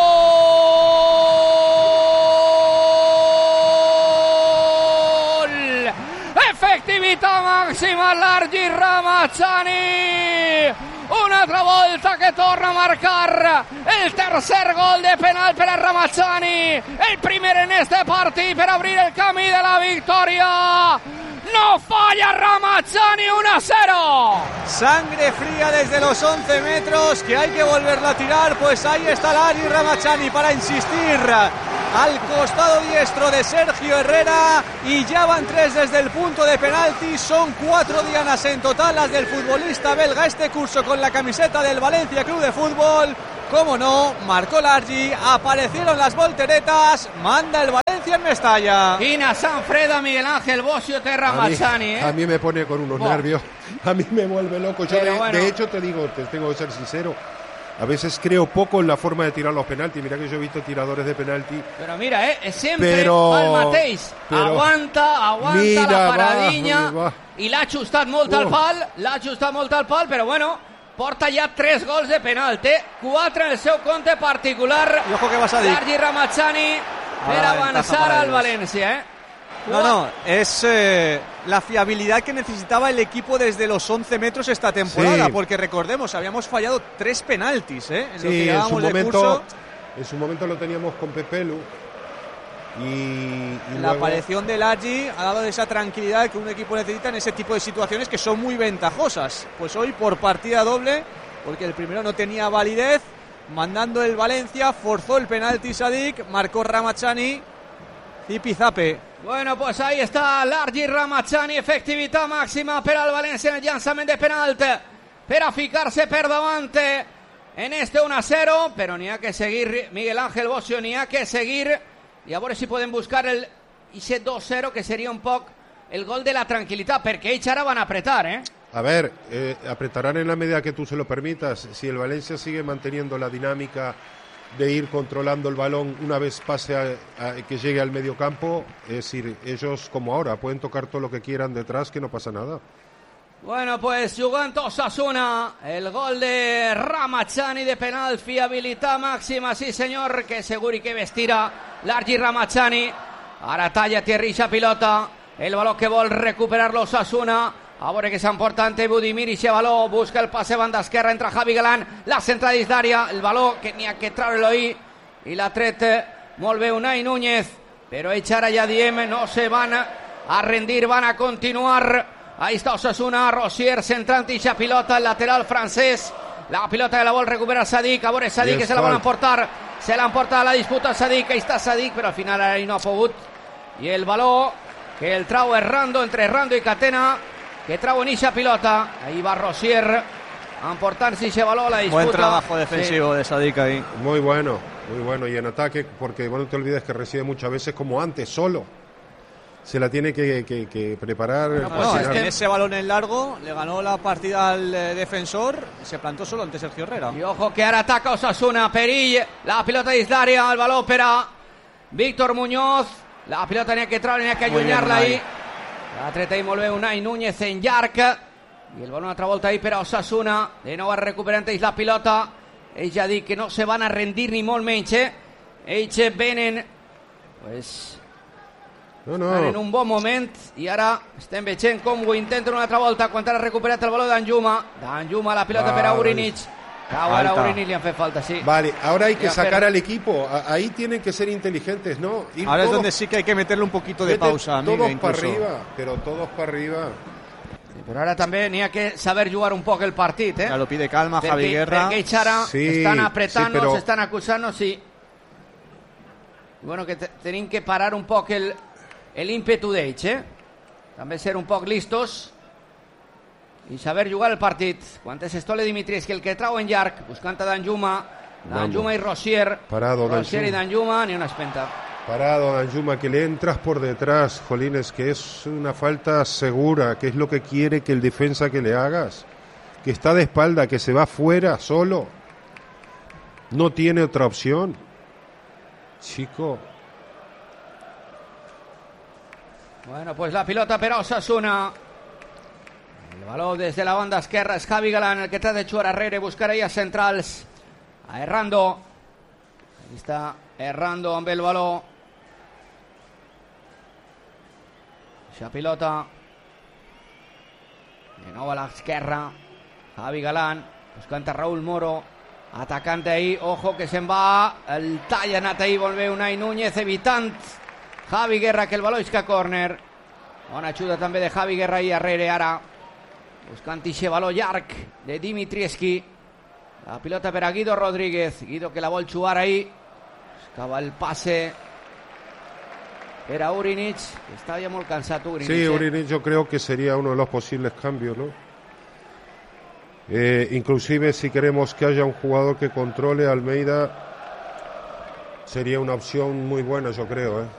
[SPEAKER 1] gol! Efectività màxima l'Argi Ramazani, un'altra volta che torna a marcar el tercer gol de penal per a Ramazani, el primer en este partit per abrir el camí de la victòria. No falla Ramazani, 1-0.
[SPEAKER 2] Sangre fría desde los 11 metros, que hay que volverla a tirar. Pues ahí está L'Argi Ramazani para insistir al costado diestro de Sergio Herrera y ya van 3 desde el punto de penalti. Son 4 dianas en total las del futbolista belga este curso con la camiseta del Valencia Club de Fútbol. Como no, marcó Largi, aparecieron las volteretas, manda el Valencia en Mestalla.
[SPEAKER 1] Ina Sanfreda, Miguel Ángel Bosio, Terra Mazzani.
[SPEAKER 3] A mí me pone con unos nervios, a mí me vuelve loco. Yo de hecho te digo, te tengo que ser sincero, a veces creo poco en la forma de tirar los penaltis. Mira que yo he visto tiradores de penalti.
[SPEAKER 1] Pero mira, siempre Palmateis aguanta
[SPEAKER 3] mira,
[SPEAKER 1] la paradiña
[SPEAKER 3] va.
[SPEAKER 1] I l'ha ajustat molt al pal, però bueno, porta ja 3 gols de penalti, 4 en el seu compte particular.
[SPEAKER 2] I ojo que va Sadik.
[SPEAKER 1] Largi Ramazzani per avançar al València,
[SPEAKER 2] No, es la fiabilidad que necesitaba el equipo desde los 11 metros esta temporada, porque recordemos, habíamos fallado 3 penaltis, en lo que llevábamos de curso.
[SPEAKER 3] En su momento lo teníamos con Pepelu y
[SPEAKER 2] la aparición de Largi ha dado esa tranquilidad que un equipo necesita en ese tipo de situaciones que son muy ventajosas. Pues hoy por partida doble, porque el primero no tenía validez, mandando el Valencia, forzó el penalti Sadik, marcó Ramazzani y Pizape.
[SPEAKER 1] Bueno, pues ahí está Largi Ramazzani, efectività màxima per al València en el llançament de penalt per a ficar-se per davant en este 1-0, però n'hi ha que seguir, Miguel Ángel Bosio, n'hi ha que seguir, i a veure si podem buscar ese 2-0, que seria un poc el gol de la tranquilitat, perquè ells ara van a apretar,
[SPEAKER 3] A ver, apretarán en la medida que tú se lo permitas. Si el Valencia sigue manteniendo la dinámica de ir controlando el balón una vez pase que llegue al mediocampo, es decir, ellos como ahora pueden tocar todo lo que quieran detrás, que no pasa nada.
[SPEAKER 1] Bueno, pues jugant Osasuna, el gol de Ramazzani de penal, fiabilitat màxima, sí senyor, que seguri que vestirà Largi Ramazzani. Ara talla Thierry esa pilota, el baló que vol recuperar l'Osasuna. A veure que s'emporta ante Budimir i Xevaló, busca el passe banda esquerra, entra Javi Galán, la centra dins d'àrea, el baló que n'hi ha que treure-lo ahí, i l'ha tret molt bé Unai Núñez, però ells ara ja diem, no se van a rendir, van a continuar. Ahí está Osasuna, Rosier centrant ixa pilota, el lateral francès, la pilota que la vol recuperar Sadik, a veure Sadik que se la vol emportar, se l'emporta a la disputa Sadik, ahí está Sadik, però al final ahí no ha pogut, i el baló que el trau Errando, entre Errando i Catena, que trau en ixa pilota, ahí va Rosier, emportant-se ixe baló a la disputa.
[SPEAKER 2] Buen trabajo defensivo de Sadik ahí.
[SPEAKER 3] Muy bueno, y en ataque, porque bueno, no te olvides que recibe muchas veces como antes, solo. Se la tiene que preparar.
[SPEAKER 2] No, pues es que en ese balón en largo le ganó la partida al defensor y se plantó solo ante Sergio Herrera.
[SPEAKER 1] I ojo que ara ataca Osasuna, Perill, la pilota dins d'àrea, el baló per a Víctor Muñoz, la pilota n'hi ha que treure, n'hi ha que allunyar-la ahí. La treta ahí molt bé Unai Núñez en llarg, i el baló una altra volta ahí per a Osasuna, de nou recuperant ells la pilota. Ells ja dic que no se van a rendir ni molt menys, ells venen pues estan en un bon moment, i ara estem veient com ho intenten una altra volta quan ha recuperat el baló d'Anjuma, la pilota per a Urinic, ahora Urinic li han fet falta, sí.
[SPEAKER 3] Vale, ahora hay que sacar al equipo, ahí tienen que ser inteligentes, ¿no?
[SPEAKER 2] Ahora es donde sí que hay que meterle un poquito de pausa,
[SPEAKER 3] todos para arriba, pero todos para arriba.
[SPEAKER 1] Sí, però ara també n'hi ha que saber jugar un poc el partit,
[SPEAKER 2] Ya lo pide calma Javi Guerra.
[SPEAKER 1] Perquè ells ara estan apretant-nos, estan acusant-nos, sí. Bueno, que tenim que parar un poc el ímpetu d'ells, també ser un poc listos i saber jugar el partit. Quan és Stole Dimitris, que el que trau en llarg, buscant a Danjuma i Rosier.
[SPEAKER 3] Parado
[SPEAKER 1] Rosier i Danjuma, ni una espenta.
[SPEAKER 3] Parado Danjuma, que le entras por detrás, Jolines, que es una falta segura, que es lo que quiere que el defensa que le hagas, que está de espalda, que se va fuera solo, no tiene otra opción, chico.
[SPEAKER 1] Bueno, pues la pilota per a Osasuna. El baló des de la banda esquerra és Javi Galán, el que trata de jugar arrere, buscar ahí a centrals, a Errando. Ahí está Errando amb el baló. Eixa pilota de nou a l'esquerra, Javi Galán buscant a Raúl Moro, atacant ahí, ojo que se'n va, el tall ha anat ahí, molt bé Unai Núñez, evitant Javi Guerra que el baló isca córner. Bona ajuda també de Javi Guerra ahí arrere, ara buscant ixe baló llarg de Dimitrievski, la pilota per a Guido Rodríguez, Guido que la vol jugar ahí, buscava el passe era Urinic, que estava ja molt cansat Urinic.
[SPEAKER 3] Sí, Urinic yo creo que sería uno de los posibles cambios, ¿no? Inclusive si queremos que haya un jugador que controle a Almeida, sería una opción muy buena, yo creo, ¿eh?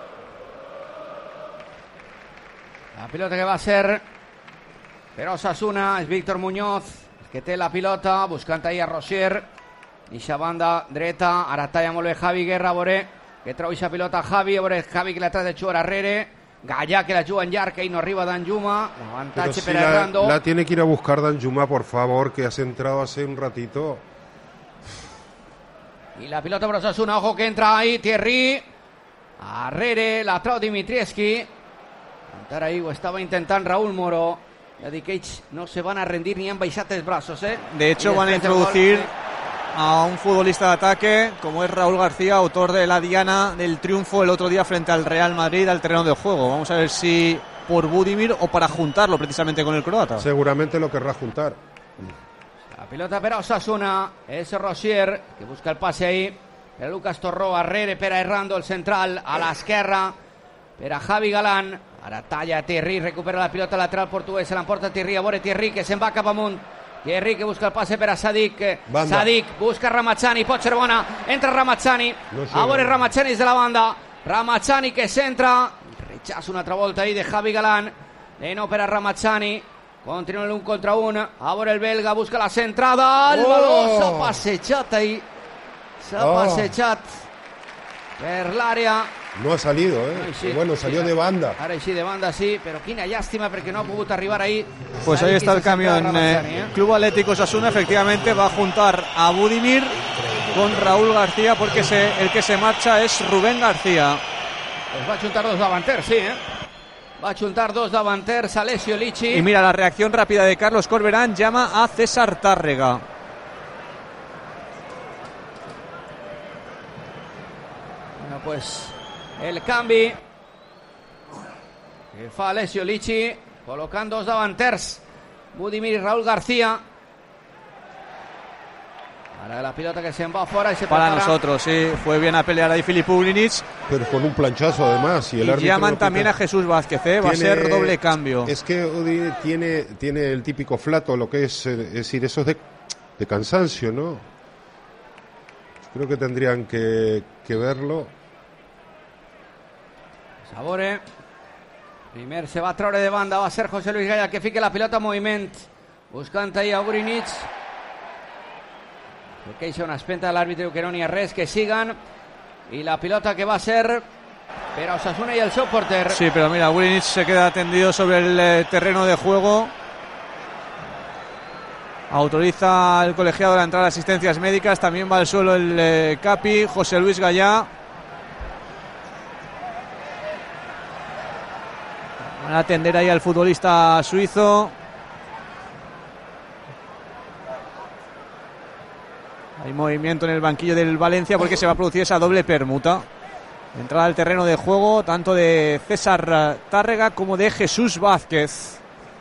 [SPEAKER 1] La pilota que va a ser per Osasuna és Víctor Muñoz, que té la pilota, buscant ahir a Rosier, ixa banda dreta, ara talla molt bé Javi Guerra, a veure que trau ixa pilota Javi, a veure Javi que la trata de jugar arrere, Gallà que la juga en llarg i no arriba Danjuma, avantatge per Hernando.
[SPEAKER 3] La tiene que ir a buscar Danjuma, por favor, que has entrado hace un ratito.
[SPEAKER 1] I la pilota per Osasuna, ojo que entra ahí Thierry, arrere, la trau Dimitrievski, encara ahí ho estava intentant Raúl Moro. Ja dic que ells no se van a rendir ni han baixat els brazos, ¿eh?
[SPEAKER 2] De hecho, van a introducir a un futbolista de ataque, como es Raúl García, autor de la diana del triunfo el otro día frente al Real Madrid al terreno de juego. Vamos a ver si por Budimir o para juntarlo precisamente con el croata.
[SPEAKER 3] Seguramente lo querrá juntar.
[SPEAKER 1] La pilota per Osasuna, és Rosier, que busca el passe ahí, per Lucas Torró, arrere per a Hernando, el central, a l'esquerra, per a Javi Galán, ara talla Thierry, recupera la pilota lateral portuguès, se l'emporta Thierry, a veure Thierry que se'n va cap amunt, Thierry que busca el passe per a Sadik, Sadik busca Ramazzani, pot ser bona, entra Ramazzani, a veure Ramazzani des de la banda, Ramazzani que centra, rechaza una altra volta ahí de Javi Galán, de nou per a Ramazzani, continua l'un contra un, a veure el belga, busca la centrada, el baló s'ha passejat ahí, s'ha passejat per l'àrea.
[SPEAKER 3] No ha salido, ¿eh?
[SPEAKER 1] Ay, sí,
[SPEAKER 3] bueno, salió de banda.
[SPEAKER 1] Ahora sí, de banda sí, pero quina llástima porque no ha podido arribar ahí.
[SPEAKER 2] Pues ahí está el cambio en Club Atlético Osasuna. Efectivamente va a juntar a Budimir con Raúl García, porque el que se marcha es Rubén García.
[SPEAKER 1] Pues va a juntar dos davanters, sí, ¿eh? Va a juntar dos davanters, Alessio Lichi.
[SPEAKER 2] Y mira, la reacción rápida de Carlos Corberán, llama a César Tárrega.
[SPEAKER 1] Bueno, pues el canvi que fa Alessio Lichi, col·locant dos davanters, Budimir y Raúl García. Ahora la pilota que se va fuera y se
[SPEAKER 2] para
[SPEAKER 1] prepara.
[SPEAKER 2] Nosotros, sí, fue bien a pelear ahí Filip Ugrinic.
[SPEAKER 3] Pero con un planchazo además. Y
[SPEAKER 2] llaman también a Jesús Vázquez, va a ser doble cambio.
[SPEAKER 3] Es que Udi tiene el típico flato, lo que es decir, eso es de cansancio, ¿no? Creo que tendrían que verlo.
[SPEAKER 1] Sabore. Primer se va a treure de banda, va a ser José Luis Gaya que fique la pilota en moviment, buscant ahí a Ugrinic. Se queixa una espenta de l'àrbitre que no n'hi ha res, que sigan. Y la pilota que va a ser per a Osasuna y el seu porter.
[SPEAKER 2] Sí, pero mira, Ugrinic se queda tendido sobre el terreno de juego. Autoriza al colegiado la entrada de asistencias médicas. También va al suelo el Capi, José Luis Gallá. Van a atender ahí al futbolista suizo. Hay movimiento en el banquillo del Valencia porque se va a producir esa doble permuta. Entrada al terreno de juego tanto de César Tárrega como de Jesús Vázquez.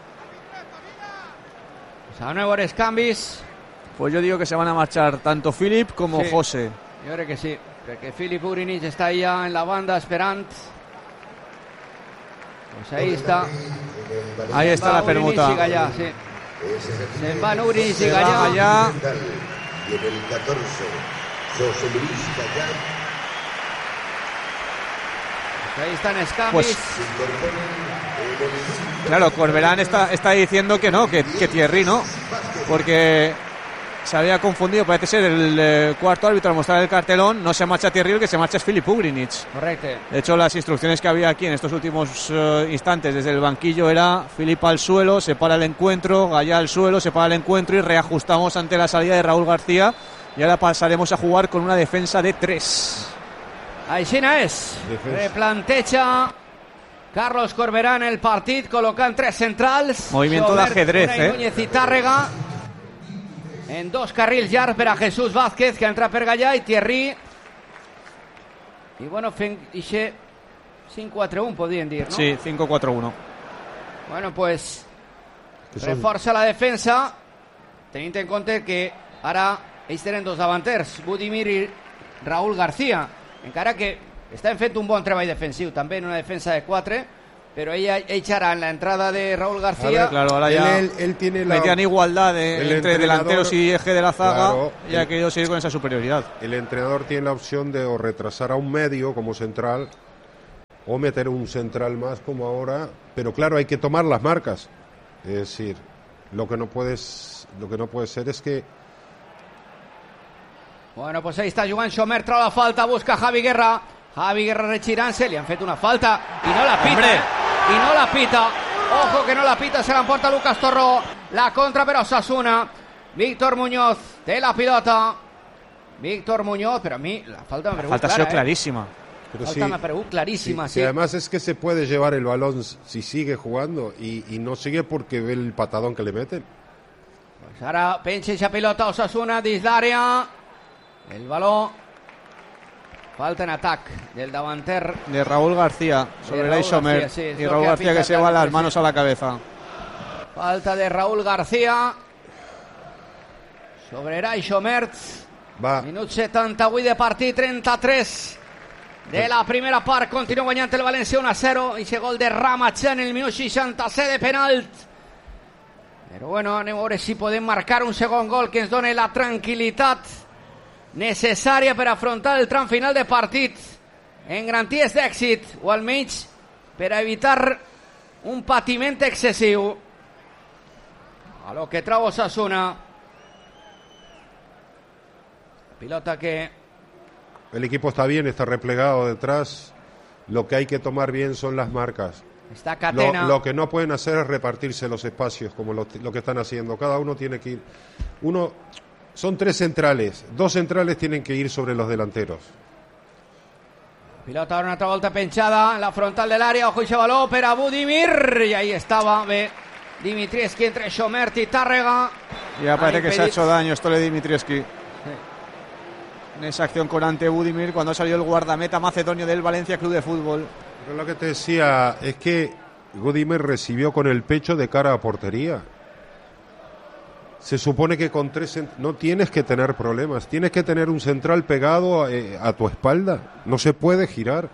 [SPEAKER 1] A nuevos cambios.
[SPEAKER 2] Pues yo digo que se van a marchar tanto Filip como
[SPEAKER 1] sí,
[SPEAKER 2] José.
[SPEAKER 1] Yo creo que sí, porque Filip Ugrinic está ya en la banda esperant. Pues ahí está.
[SPEAKER 2] Ahí está la permuta.
[SPEAKER 1] Y Gallá, sí. Se van Ugrinic y Gallá.
[SPEAKER 6] Y en el 14, José Luis Gallá.
[SPEAKER 1] Pues ahí están Escamis.
[SPEAKER 2] Pues, claro, Corberán está diciendo que no, que Thierry no, porque se había confundido, parece ser el cuarto árbitro al mostrar el cartelón. No se marcha Thierry, el que se marcha es Filip Ugrinic.
[SPEAKER 1] Correcto.
[SPEAKER 2] De hecho, las instrucciones que había aquí en estos últimos instantes desde el banquillo era Filip al suelo, se para el encuentro, Gallá al suelo, se para el encuentro y reajustamos ante la salida de Raúl García. Y ahora pasaremos a jugar con una defensa de 3.
[SPEAKER 1] Aixina és. Replanteja Carlos Corberán el partit, col·locant 3 centrals.
[SPEAKER 2] Movimiento de ajedrez,
[SPEAKER 1] Núñez i Tàrrega. En 2 carrils llargs per a Jesús Vázquez, que entra per Gallà, i Thierry. I bueno, fent ixe 5-4-1, podríem dir, no?
[SPEAKER 2] Sí, 5-4-1.
[SPEAKER 1] Bueno, pues reforça la defensa, tenint en compte que ara ells tenen 2 davanters, Budimir i Raúl García. Encara que Estem fent un bon treball defensiu, també en una defensa de 4, pero ella echará en la entrada de Raúl García.
[SPEAKER 2] A ver, claro, ahora ya
[SPEAKER 3] él tiene
[SPEAKER 2] metían igualdad entre delanteros y eje de la zaga,
[SPEAKER 3] claro,
[SPEAKER 2] y ha querido seguir con esa superioridad.
[SPEAKER 3] El entrenador tiene la opción de o retrasar a un medio como central o meter un central más como ahora, pero claro, hay que tomar las marcas. Es decir, lo que no puede ser es que...
[SPEAKER 1] Bueno, pues ahí está Joan Xomer, trau la falta, busca Javi Guerra retirant-se, li han fet una falta i no la pita, ojo que no la pita, se l'emporta Lucas Torró, la contra per Osasuna. Víctor Muñoz té la pilota, pero a mi la falta me pregunta
[SPEAKER 2] falta ha sido clarísima.
[SPEAKER 3] Pero
[SPEAKER 1] falta me pregunta clarísima, sí.
[SPEAKER 3] Y además es que se puede llevar el balón si sigue jugando y no sigue porque ve el patadón que le meten.
[SPEAKER 1] Pues ara penja esa pilota Osasuna dins l'àrea, el baló. Falta en atac del davanter
[SPEAKER 2] de Raúl García sobre Ray Xomer,
[SPEAKER 1] sí,
[SPEAKER 2] y Raúl García que se va las manos a la cabeza.
[SPEAKER 1] Falta de Raúl García sobre Ray Xomer. Minut 78 de partit, 33 de la primera part. Continua guanyant el València 1-0 i ese gol de Ramachan en el minut 67 de penalt. Però bueno, anem a veure si podem marcar un segon gol que ens doni la tranquil·litat necessària per afrontar el tram final de partit en garanties d'èxit, o almenys per evitar un patiment excessiu. A lo que trau Osasuna. Pilota que...
[SPEAKER 3] El equipo está bien, está replegado detrás. Lo que hay que tomar bien son las marcas.
[SPEAKER 1] Está Catena.
[SPEAKER 3] Lo que no pueden hacer es repartirse los espacios como lo que están haciendo. Cada uno tiene que ir... Son 3 centrales. 2 centrales tienen que ir sobre los delanteros.
[SPEAKER 1] Pilota una altra volta penjada en la frontal de l'àrea. Ojo i baló per a Budimir. I ahí estaba. Bé, Dimitrievski entre Xomert y Tárrega.
[SPEAKER 2] Ya parece que se ha hecho daño Stole Dimitrievski. Sí. En esa acción con ante Budimir cuando salió el guardameta macedonio del Valencia Club de Fútbol.
[SPEAKER 3] Pero lo que te decía es que Budimir recibió con el pecho de cara a portería. Se supone que con 3 no tienes que tener problemas. Tienes que tener un central pegado a tu espalda. No se puede girar.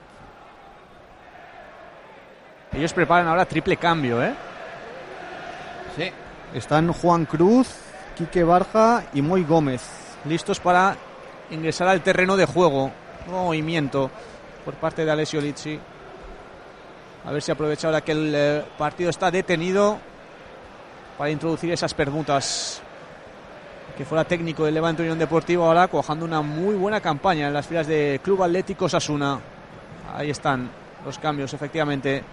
[SPEAKER 2] Ellos preparan ahora triple cambio, ¿eh?
[SPEAKER 1] Sí.
[SPEAKER 2] Están Juan Cruz, Quique Barja y Moy Gómez, listos para ingresar al terreno de juego. Nuevo movimiento por parte de Alessio Lizzi. A ver si aprovecha ahora que el partido está detenido para introducir esas permutas. Que fuera técnico del Levante Unión Deportiva, ahora cuajando una muy buena campaña en las filas de Club Atlético Osasuna. Ahí están los cambios, efectivamente.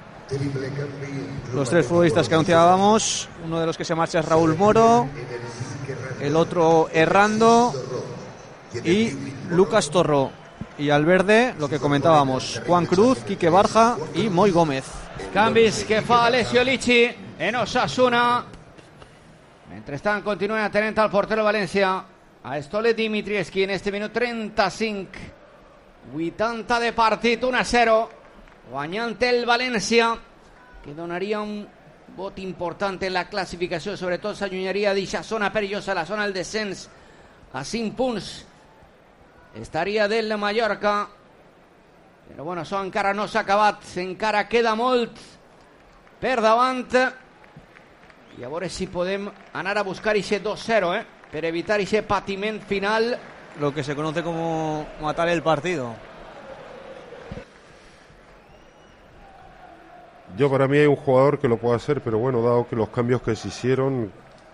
[SPEAKER 2] Los 3 futbolistas que anunciábamos. Uno de los que se marcha es Raúl Moro, el otro Errando y Lucas Torró. Y al verde, lo que comentábamos, Juan Cruz, Quique Barja y Moy Gómez.
[SPEAKER 1] Canvis que fa Alessio Lizzi en Osasuna. Mentrestant continuen atenent al portero València, a Stole Dimitrievski, en este minut 35. 80 de partit, 1-0. Guanyant el València, que donaria un vot important en la classificació, sobretot s'allunyaria d'aquesta zona perillosa, la zona del descens, a 5 punts. Estaria del Mallorca, però bueno, això encara no s'ha acabat, encara queda molt per davant, i a veure si podem anar a buscar ese 2-0, per evitar ese patiment final.
[SPEAKER 2] Lo que se conoce como matar el partido.
[SPEAKER 3] Yo, para mí hay un jugador que lo puede hacer, pero bueno, dado que los cambios que se hicieron,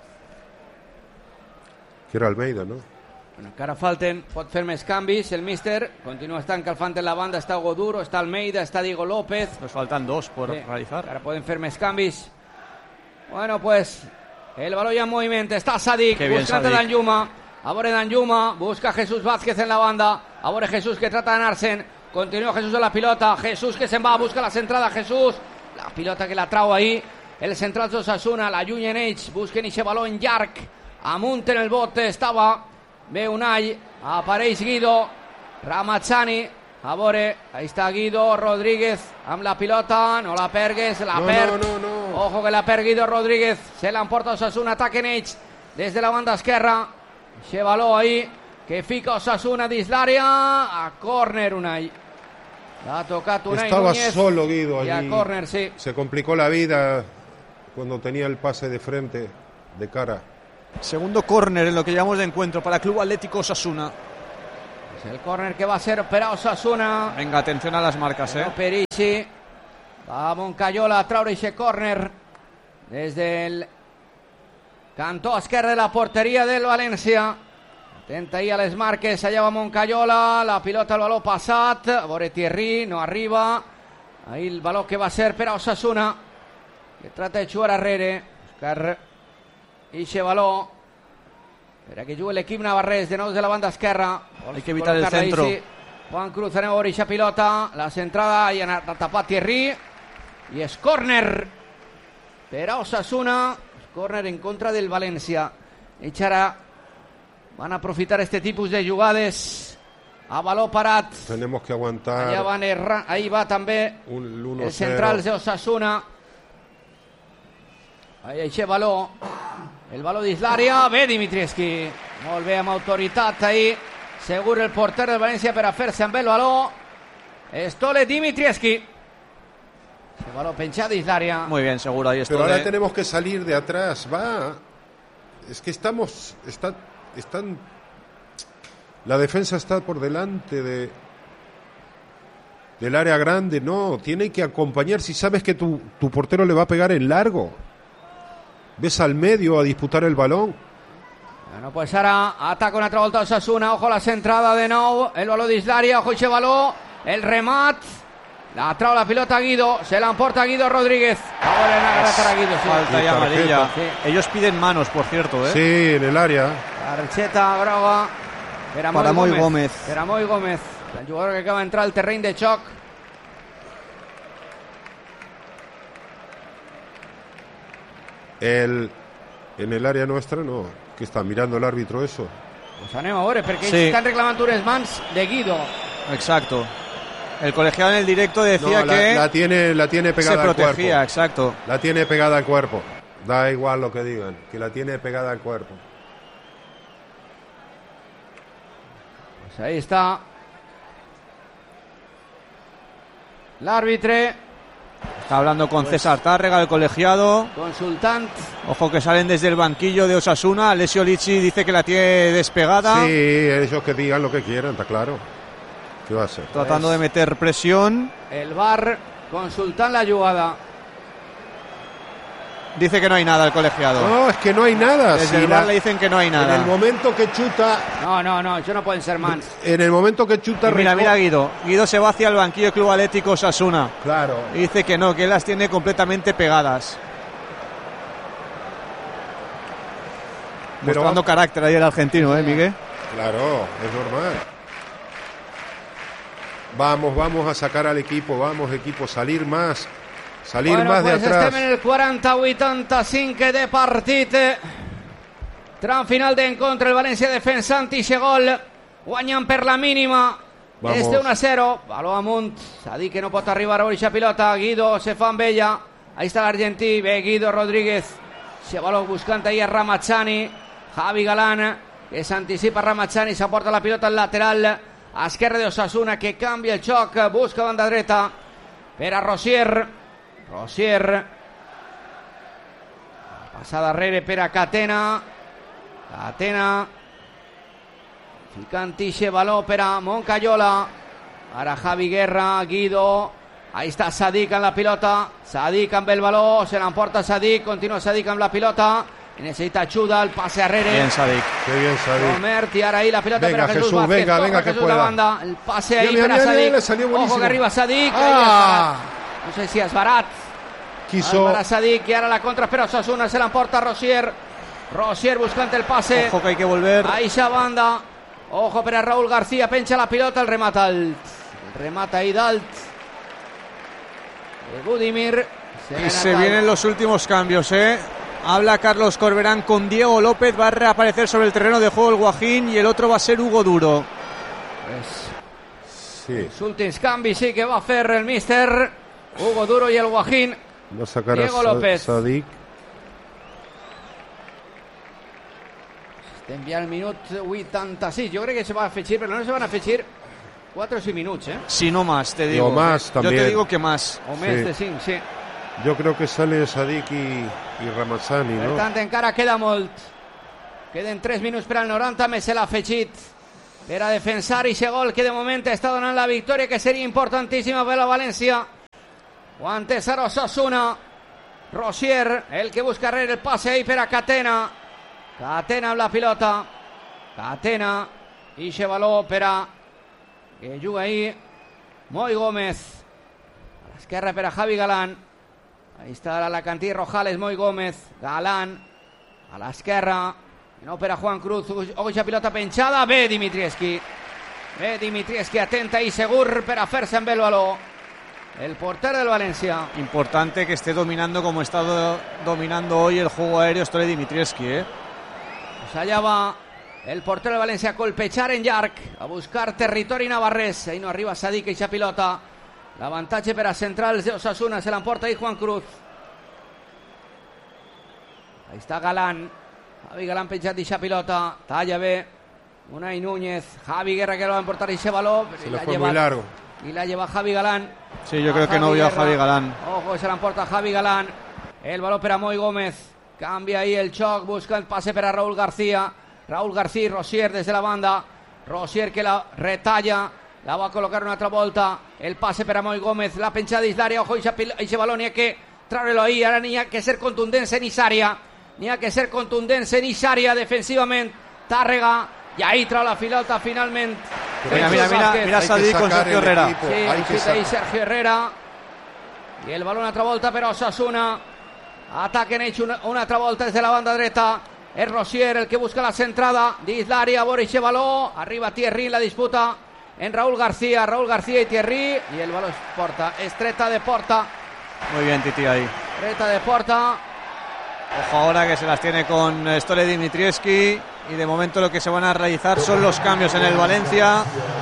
[SPEAKER 3] que era Almeida, ¿no?
[SPEAKER 1] Bueno, encara falten, pot fer més canvis el míster, continua estant calfant en la banda, està Hugo Duro, està Almeida, està Diego López.
[SPEAKER 2] Nos faltan 2 por realizar.
[SPEAKER 1] Ahora pueden fer més canvis. Bueno, pues el balón ya en movimiento, está Sadik, buscando a Danjuma, ahora Danjuma, busca a Jesús Vázquez en la banda, ahora Jesús que trata de ganarse, continúa Jesús en la pilota, Jesús que se'n va, busca la centrada, Jesús, la pilota que la trau ahí, el central d'Osasuna, la llunyen ells, busquen ese balón llarg, amunt en el bote, estava bé Unai, apareix Guido, Ramazani, a veure, ahí està Guido Rodríguez amb la pilota, no la pergues, la perd,
[SPEAKER 3] no.
[SPEAKER 1] Ojo que la perd Guido Rodríguez, se l'emporta Osasuna, ataquen ells des de la banda esquerra, ese baló ahí que fica Osasuna dins l'àrea, a córner Unai. Ha tocado Unai
[SPEAKER 3] Estaba
[SPEAKER 1] Núñez.
[SPEAKER 3] solo Guido
[SPEAKER 1] Y a
[SPEAKER 3] allí.
[SPEAKER 1] córner, sí.
[SPEAKER 3] Se complicó la vida cuando tenía el pase de frente, de cara.
[SPEAKER 2] Segundo córner en lo que llevamos de encuentro para Club Atlético Osasuna.
[SPEAKER 1] Es el córner que va a ser para Osasuna.
[SPEAKER 2] Venga, atención a las marcas,
[SPEAKER 1] Perici. Va Moncayola, Traore ese córner. Desde el cantó esquerre de la portería del Valencia. Atenta ahí a les marques. Allá va Moncayola. La pilota al baló passat. Vore Thierry, no arriba. Ahí el balón que va a ser para Osasuna, que trata de jugar a Rere. Buscar ese balón. Espera que jugue l'equip navarrès de nou de la banda esquerra.
[SPEAKER 2] Hay que evitar el centro.
[SPEAKER 1] Juan Cruz anem a veure eixa pilota. La centrada i ha tapat Thierry. I és córner per a Osasuna. Córner en contra del València. Ells ara van a aprofitar este tipus de jugades. A baló parat.
[SPEAKER 3] Tenemos que aguantar.
[SPEAKER 1] Allà van errar. Ahí va també el central de Osasuna. Ahí eixe baló. El baló dins l'àrea. Bé Dimitrievski. Molt bé, amb autoritat ahí. Segur el porter del València per a fer-se amb el baló. Stole Dimitrievski. El baló penjat dins l'àrea.
[SPEAKER 2] Muy bien, seguro, ahí
[SPEAKER 3] Pero ahora tenemos que salir de atrás. Va. Es que están. La defensa está por delante del área grande. No, tiene que acompañar. Si sabes que tu portero le va a pegar en largo, ves al medio a disputar el balón.
[SPEAKER 1] Bueno, pues ara ataca una altra volta Osasuna. Ojo la centrada de nou. El baló dins l'àrea. Ojo eixe baló. El remat. La trau la pilota Guido. Se la emporta Guido Rodríguez. Ahora en agratar a Guido. Sí.
[SPEAKER 2] Falta y amarilla.
[SPEAKER 1] Sí.
[SPEAKER 2] Ellos piden manos, por cierto,
[SPEAKER 3] Sí, en el área.
[SPEAKER 1] Targeta groga
[SPEAKER 2] para Moi Gómez.
[SPEAKER 1] Per a Moi Gómez, el jugador que acaba d'entrar al terreny de xoc.
[SPEAKER 3] En el área nuestra no. Que está mirando el árbitro eso.
[SPEAKER 1] Pues anem a veure, perquè
[SPEAKER 2] Sí.
[SPEAKER 1] ells estan reclamant unes mans de Guido.
[SPEAKER 2] Exacto. El colegiado en el directo decía
[SPEAKER 3] No,
[SPEAKER 2] que
[SPEAKER 3] la tiene pegada
[SPEAKER 2] se
[SPEAKER 3] al cuerpo.
[SPEAKER 2] protegía, exacto.
[SPEAKER 3] La tiene pegada al cuerpo. Da igual lo que digan, que la tiene pegada al cuerpo.
[SPEAKER 1] Pues ahí está l'àrbitre
[SPEAKER 2] Está hablando con César Tárrega, el colegiado.
[SPEAKER 1] consultant.
[SPEAKER 2] Ojo que salen desde el banquillo de Osasuna. Alessio Lici dice que la tiene despegada.
[SPEAKER 3] Sí, ellos que digan lo que quieran, está claro. ¿Qué va a ser?
[SPEAKER 2] Tratando de meter presión.
[SPEAKER 1] El VAR consultant la jugada.
[SPEAKER 2] Dice que no hay nada el colegiado.
[SPEAKER 3] No, es que no hay nada.
[SPEAKER 2] Desde el VAR le dicen que no hay
[SPEAKER 3] En
[SPEAKER 2] nada.
[SPEAKER 3] el momento que chuta,
[SPEAKER 1] No, això no poden ser mans.
[SPEAKER 3] en el momento que chuta,
[SPEAKER 2] Y mira Guido. Guido se va hacia el banquillo del Club Atlético Osasuna.
[SPEAKER 3] Claro.
[SPEAKER 2] Y dice que no, que él las tiene completamente pegadas.
[SPEAKER 3] Pero
[SPEAKER 2] Mostrando carácter ahí el argentino, Miguel.
[SPEAKER 3] Claro, es normal. Vamos a sacar al equipo, vamos equipo, salir más de
[SPEAKER 1] Pues
[SPEAKER 3] atrás.
[SPEAKER 1] estem en el 40-85 de partit. Tram final d'encontre, el València defensant i gol. Guanyen per la mínima.
[SPEAKER 3] Vamos.
[SPEAKER 1] És de 1-0. Baló amunt. S'ha dit que no pot arribar a aquesta pilota. Guido se fa amb ella. Ahí està l'argentí. Ve Guido Rodríguez. Se baló buscant ahí a Ramazzani. Javi Galán, que s'anticipa Ramazzani. S'aporta la pilota al lateral. A esquerra de Osasuna, que canvia el xoc. Busca banda dreta per a Rosier. Passada darrere per a Catena ficant ixe baló per a Moncayola. Ara Javi Guerra, Guido, ahí està Sadik amb la pilota, Sadik amb el baló, se l'emporta Sadik, continua Sadik amb la pilota, necessita ajuda, el passe arrere.
[SPEAKER 2] Bien, Sadik.
[SPEAKER 3] Qué bien, Sadik.
[SPEAKER 1] Romert, y ahora ahí la pelota
[SPEAKER 3] Venga,
[SPEAKER 1] para Jesús
[SPEAKER 3] Jesús,
[SPEAKER 1] Vázquez.
[SPEAKER 3] venga,
[SPEAKER 1] Corre
[SPEAKER 3] que
[SPEAKER 1] Jesús
[SPEAKER 3] pueda.
[SPEAKER 1] la banda, el pase ahí
[SPEAKER 3] Mira,
[SPEAKER 1] para
[SPEAKER 3] mira,
[SPEAKER 1] Sadik.
[SPEAKER 3] le salió buenísimo.
[SPEAKER 1] Ojo que arriba Sadik.
[SPEAKER 3] Ah.
[SPEAKER 1] No sé si es barat.
[SPEAKER 3] Quiso.
[SPEAKER 1] Para Sadik y ahora la contra espera Osasuna, se la emporta Rosier buscant el pase.
[SPEAKER 2] Ojo que hay que volver.
[SPEAKER 1] Ahí esa banda. Ojo para Raúl García, pencha la pilota, el remata alt. El remata ahí dalt. Budimir.
[SPEAKER 2] Y se vienen los últimos cambios, Habla Carlos Corberán con Diego López. Va a reaparecer sobre el terreno de juego el Guajín y el otro va a ser Hugo Duro.
[SPEAKER 3] Sí.
[SPEAKER 1] Els últims canvis sí que va fer el míster Hugo Duro y el Guajín.
[SPEAKER 3] Va a sacar
[SPEAKER 1] Diego
[SPEAKER 3] a
[SPEAKER 1] López.
[SPEAKER 3] Sadik.
[SPEAKER 1] Estem ja al minut 86. Jo crec que se va afegir, però no se van afegir 4 o 5 minuts,
[SPEAKER 2] Si no más, te digo.
[SPEAKER 3] O más también.
[SPEAKER 2] Yo te digo que más.
[SPEAKER 1] O més
[SPEAKER 3] Sí.
[SPEAKER 1] de 5, sí.
[SPEAKER 3] Yo creo que sale Sadik y Ramazani,
[SPEAKER 1] Per
[SPEAKER 3] ¿no?
[SPEAKER 1] tant, encara queda molt. Queden 3 minuts per al 90, més l'ha afegit per a defensar i aquest gol que de moment està donant la victòria, que seria importantíssima per la València. Guante 0 Osasuna. Rosier, el que busca rere el passe ahí per a Catena. Catena amb la pilota. Catena. I aquest baló per a que juga ahí Moi Gómez. A l'esquerra per a Javi Galán. Ahí està l'Alacantí Rojales, Moi Gómez, Galán a l'esquerra, no per a Juan Cruz. Oixa pilota penjada, bé Dimitrievski, atenta i segur per a fer-se amb el baló el porter del Valencia.
[SPEAKER 2] Importante que esté dominando como está dominando hoy el juego aéreo Stolen Dimitrievski,
[SPEAKER 1] Pues allà va el porter del Valencia a colpejar en llarg, a buscar territori navarrès. Ahí no arriba Sadik, eixa pilota. L'avantatge per a centrals de Osasuna, se l'emporta ahí Juan Cruz. Ahí està Galán. Javi Galán penjat d'eixa pilota. Talla bé Unai Núñez. Javi Guerra que lo va a emportar ese balón.
[SPEAKER 3] Se le fue muy largo.
[SPEAKER 1] Y la lleva Javi Galán.
[SPEAKER 2] Sí, yo creo que no vio a Javi Galán.
[SPEAKER 1] Ojo, se la emporta Javi Galán. El balón per a Moi Gómez. Cambia ahí el xoc. Busca el pase per a Raúl García. Raúl García y Rosier desde la banda. Rosier que la retalla. La va a colocar una altra volta. El pase per a Moi Gómez. La penjada d'Islària. Ojo, ese balón. N'hi ha que treure-lo ahí. Ara n'hi ha que ser contundents en Isària. N'hi ha que ser contundents en Isària defensivament. Tàrrega. I ahí trau la pilota finalment.
[SPEAKER 2] Mira Sadik con Sergio Herrera.
[SPEAKER 1] Sí, ahí Sergio Herrera. Y el balón otra volta per a Osasuna. Ataquen ells una altra volta des de la banda dreta. És Rosier el que busca la centrada d'Islària. A veure aquest baló. Arriba Thierry, la disputa en Raúl García y Thierry. Y el balón es porta. Estreta de porta.
[SPEAKER 2] Muy bien, Titi ahí.
[SPEAKER 1] Estreta de porta.
[SPEAKER 2] Ojo ahora que se las tiene con Stolen Dimitrievski. Y de momento lo que se van a realizar son los cambios en el Valencia.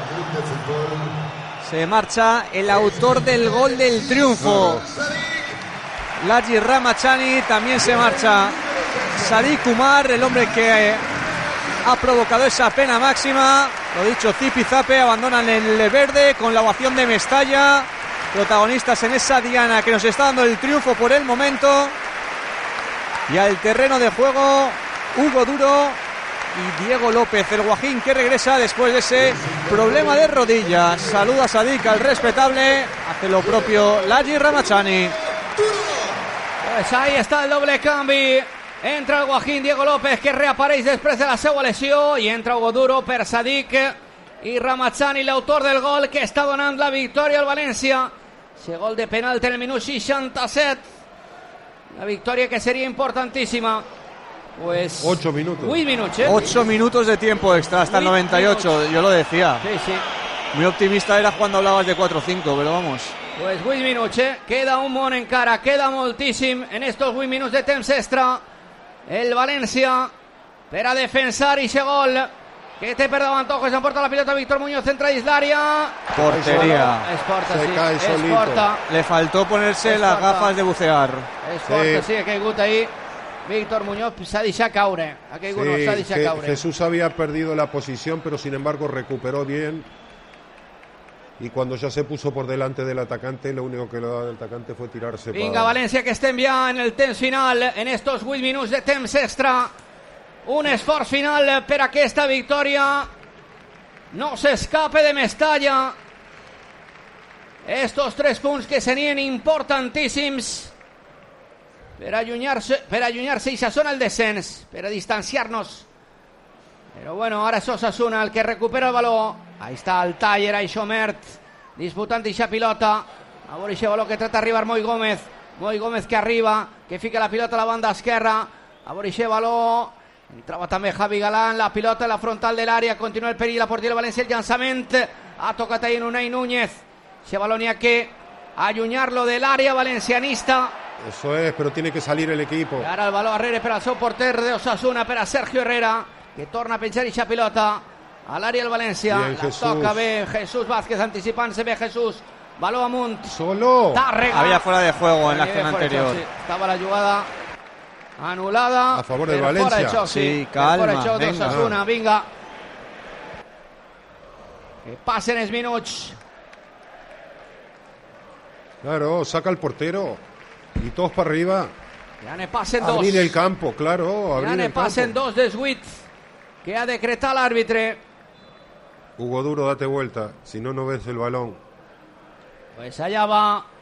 [SPEAKER 2] Se marcha el autor del gol del triunfo, Laji Ramazani. También se marcha Sadik Umar, el hombre que ha provocado esa pena máxima. Lo dicho, Zipizape abandonan el verde con la ovación de Mestalla, protagonistas en esa diana que nos está dando el triunfo por el momento. Y al terreno de juego Hugo Duro y Diego López, el guajín que regresa después de ese problema de rodilla. Saluda a Sadik, al respetable. Hace lo propio Laji Ramazani.
[SPEAKER 1] Pues ahí está el doble canvi. Entra el guajín Diego López, que reapareix després de la seva lesió, i entra Hugo Duro per Sadik i Ramazani, l'autor del gol que està donant la victòria al València. Ese gol de penalti en el minut 67. La victòria que seria importantíssima. Pues
[SPEAKER 3] 8 minutos.
[SPEAKER 1] 8 minutos,
[SPEAKER 2] 8 minutos de tiempo extra hasta el 98. Yo lo decía.
[SPEAKER 1] Sí.
[SPEAKER 2] Muy optimista eras cuando hablabas de 4 o 5, pero vamos.
[SPEAKER 1] Pues 8 minuts, Queda un món encara, queda moltíssim en estos 8 minuts de temps extra. El València per a defensar i gol que té per davant. Ojo, s'emporta la pilota Víctor Muñoz, entra Islària.
[SPEAKER 2] Portería.
[SPEAKER 1] Es porta,
[SPEAKER 3] Se
[SPEAKER 1] sí.
[SPEAKER 3] cae
[SPEAKER 1] Es
[SPEAKER 3] solito.
[SPEAKER 1] porta.
[SPEAKER 2] Le faltó ponerse las gafas de bucear.
[SPEAKER 1] Es porta, sí, ha caigut ahí. Víctor Muñoz s'ha deixat caure. Ha caigut, no, s'ha deixat caure.
[SPEAKER 3] Jesús había perdido la posición, pero sin embargo recuperó bien. Y cuando ya se puso por delante del atacante, lo único que le daba el atacante fue tirarse.
[SPEAKER 1] Vinga, València, que estem ja en el temps final, en estos 8 minuts de temps extra. Un esforç final per a aquesta victòria. No s'escape de Mestalla. Estos 3 punts que serien importantíssims per allunyar-se i s'assona el descens, per a distanciar-nos. Però bueno, ara és Osasuna el que recupera el baló. Ahí està el Taller, Aixomert, disputant eixa pilota. A veure eixe baló que trata d'arribar Moi Gómez. Moi Gómez que arriba, que fica la pilota a la banda esquerra. A veure eixe baló. Entrava també Javi Galán, la pilota en la frontal de l'àrea. Continua el perill, la portera València, el llançament. Ha tocat ahí en Unai Núñez. Eixe baló n'hi ha que allunyar-lo de l'àrea valencianista.
[SPEAKER 3] Eso es, pero tiene que salir el equipo.
[SPEAKER 1] I ara el baló darrere per al seu porter de Osasuna, per a Sergio Herrera, que torna a penjar eixa pilota a l'àrea del València.
[SPEAKER 3] Bien,
[SPEAKER 1] la
[SPEAKER 3] Jesús.
[SPEAKER 1] toca bé Jesús Vázquez, anticipant-se bé Jesús. Baló amunt.
[SPEAKER 3] Solo.
[SPEAKER 1] Tàrrega.
[SPEAKER 2] Había fuera de juego en la
[SPEAKER 1] Había
[SPEAKER 2] acción
[SPEAKER 1] fuera de
[SPEAKER 2] anterior.
[SPEAKER 1] xoc, sí. Estava la jugada anul·lada.
[SPEAKER 3] A favor del
[SPEAKER 1] per fora de
[SPEAKER 3] València.
[SPEAKER 1] xoc,
[SPEAKER 2] Sí,
[SPEAKER 1] per fora de
[SPEAKER 2] calma,
[SPEAKER 1] xoc
[SPEAKER 2] venga.
[SPEAKER 1] d'Osasuna, vinga. Que pasen els minuts.
[SPEAKER 3] Claro, saca el portero y todos para arriba.
[SPEAKER 1] Ja ne passen dos.
[SPEAKER 3] Abrir el campo, claro.
[SPEAKER 1] Ja ne passen dos dels 8 que ha decretat l'àrbitre.
[SPEAKER 3] Hugo Duro, date vuelta, si no, no ves el balón.
[SPEAKER 1] Pues allá va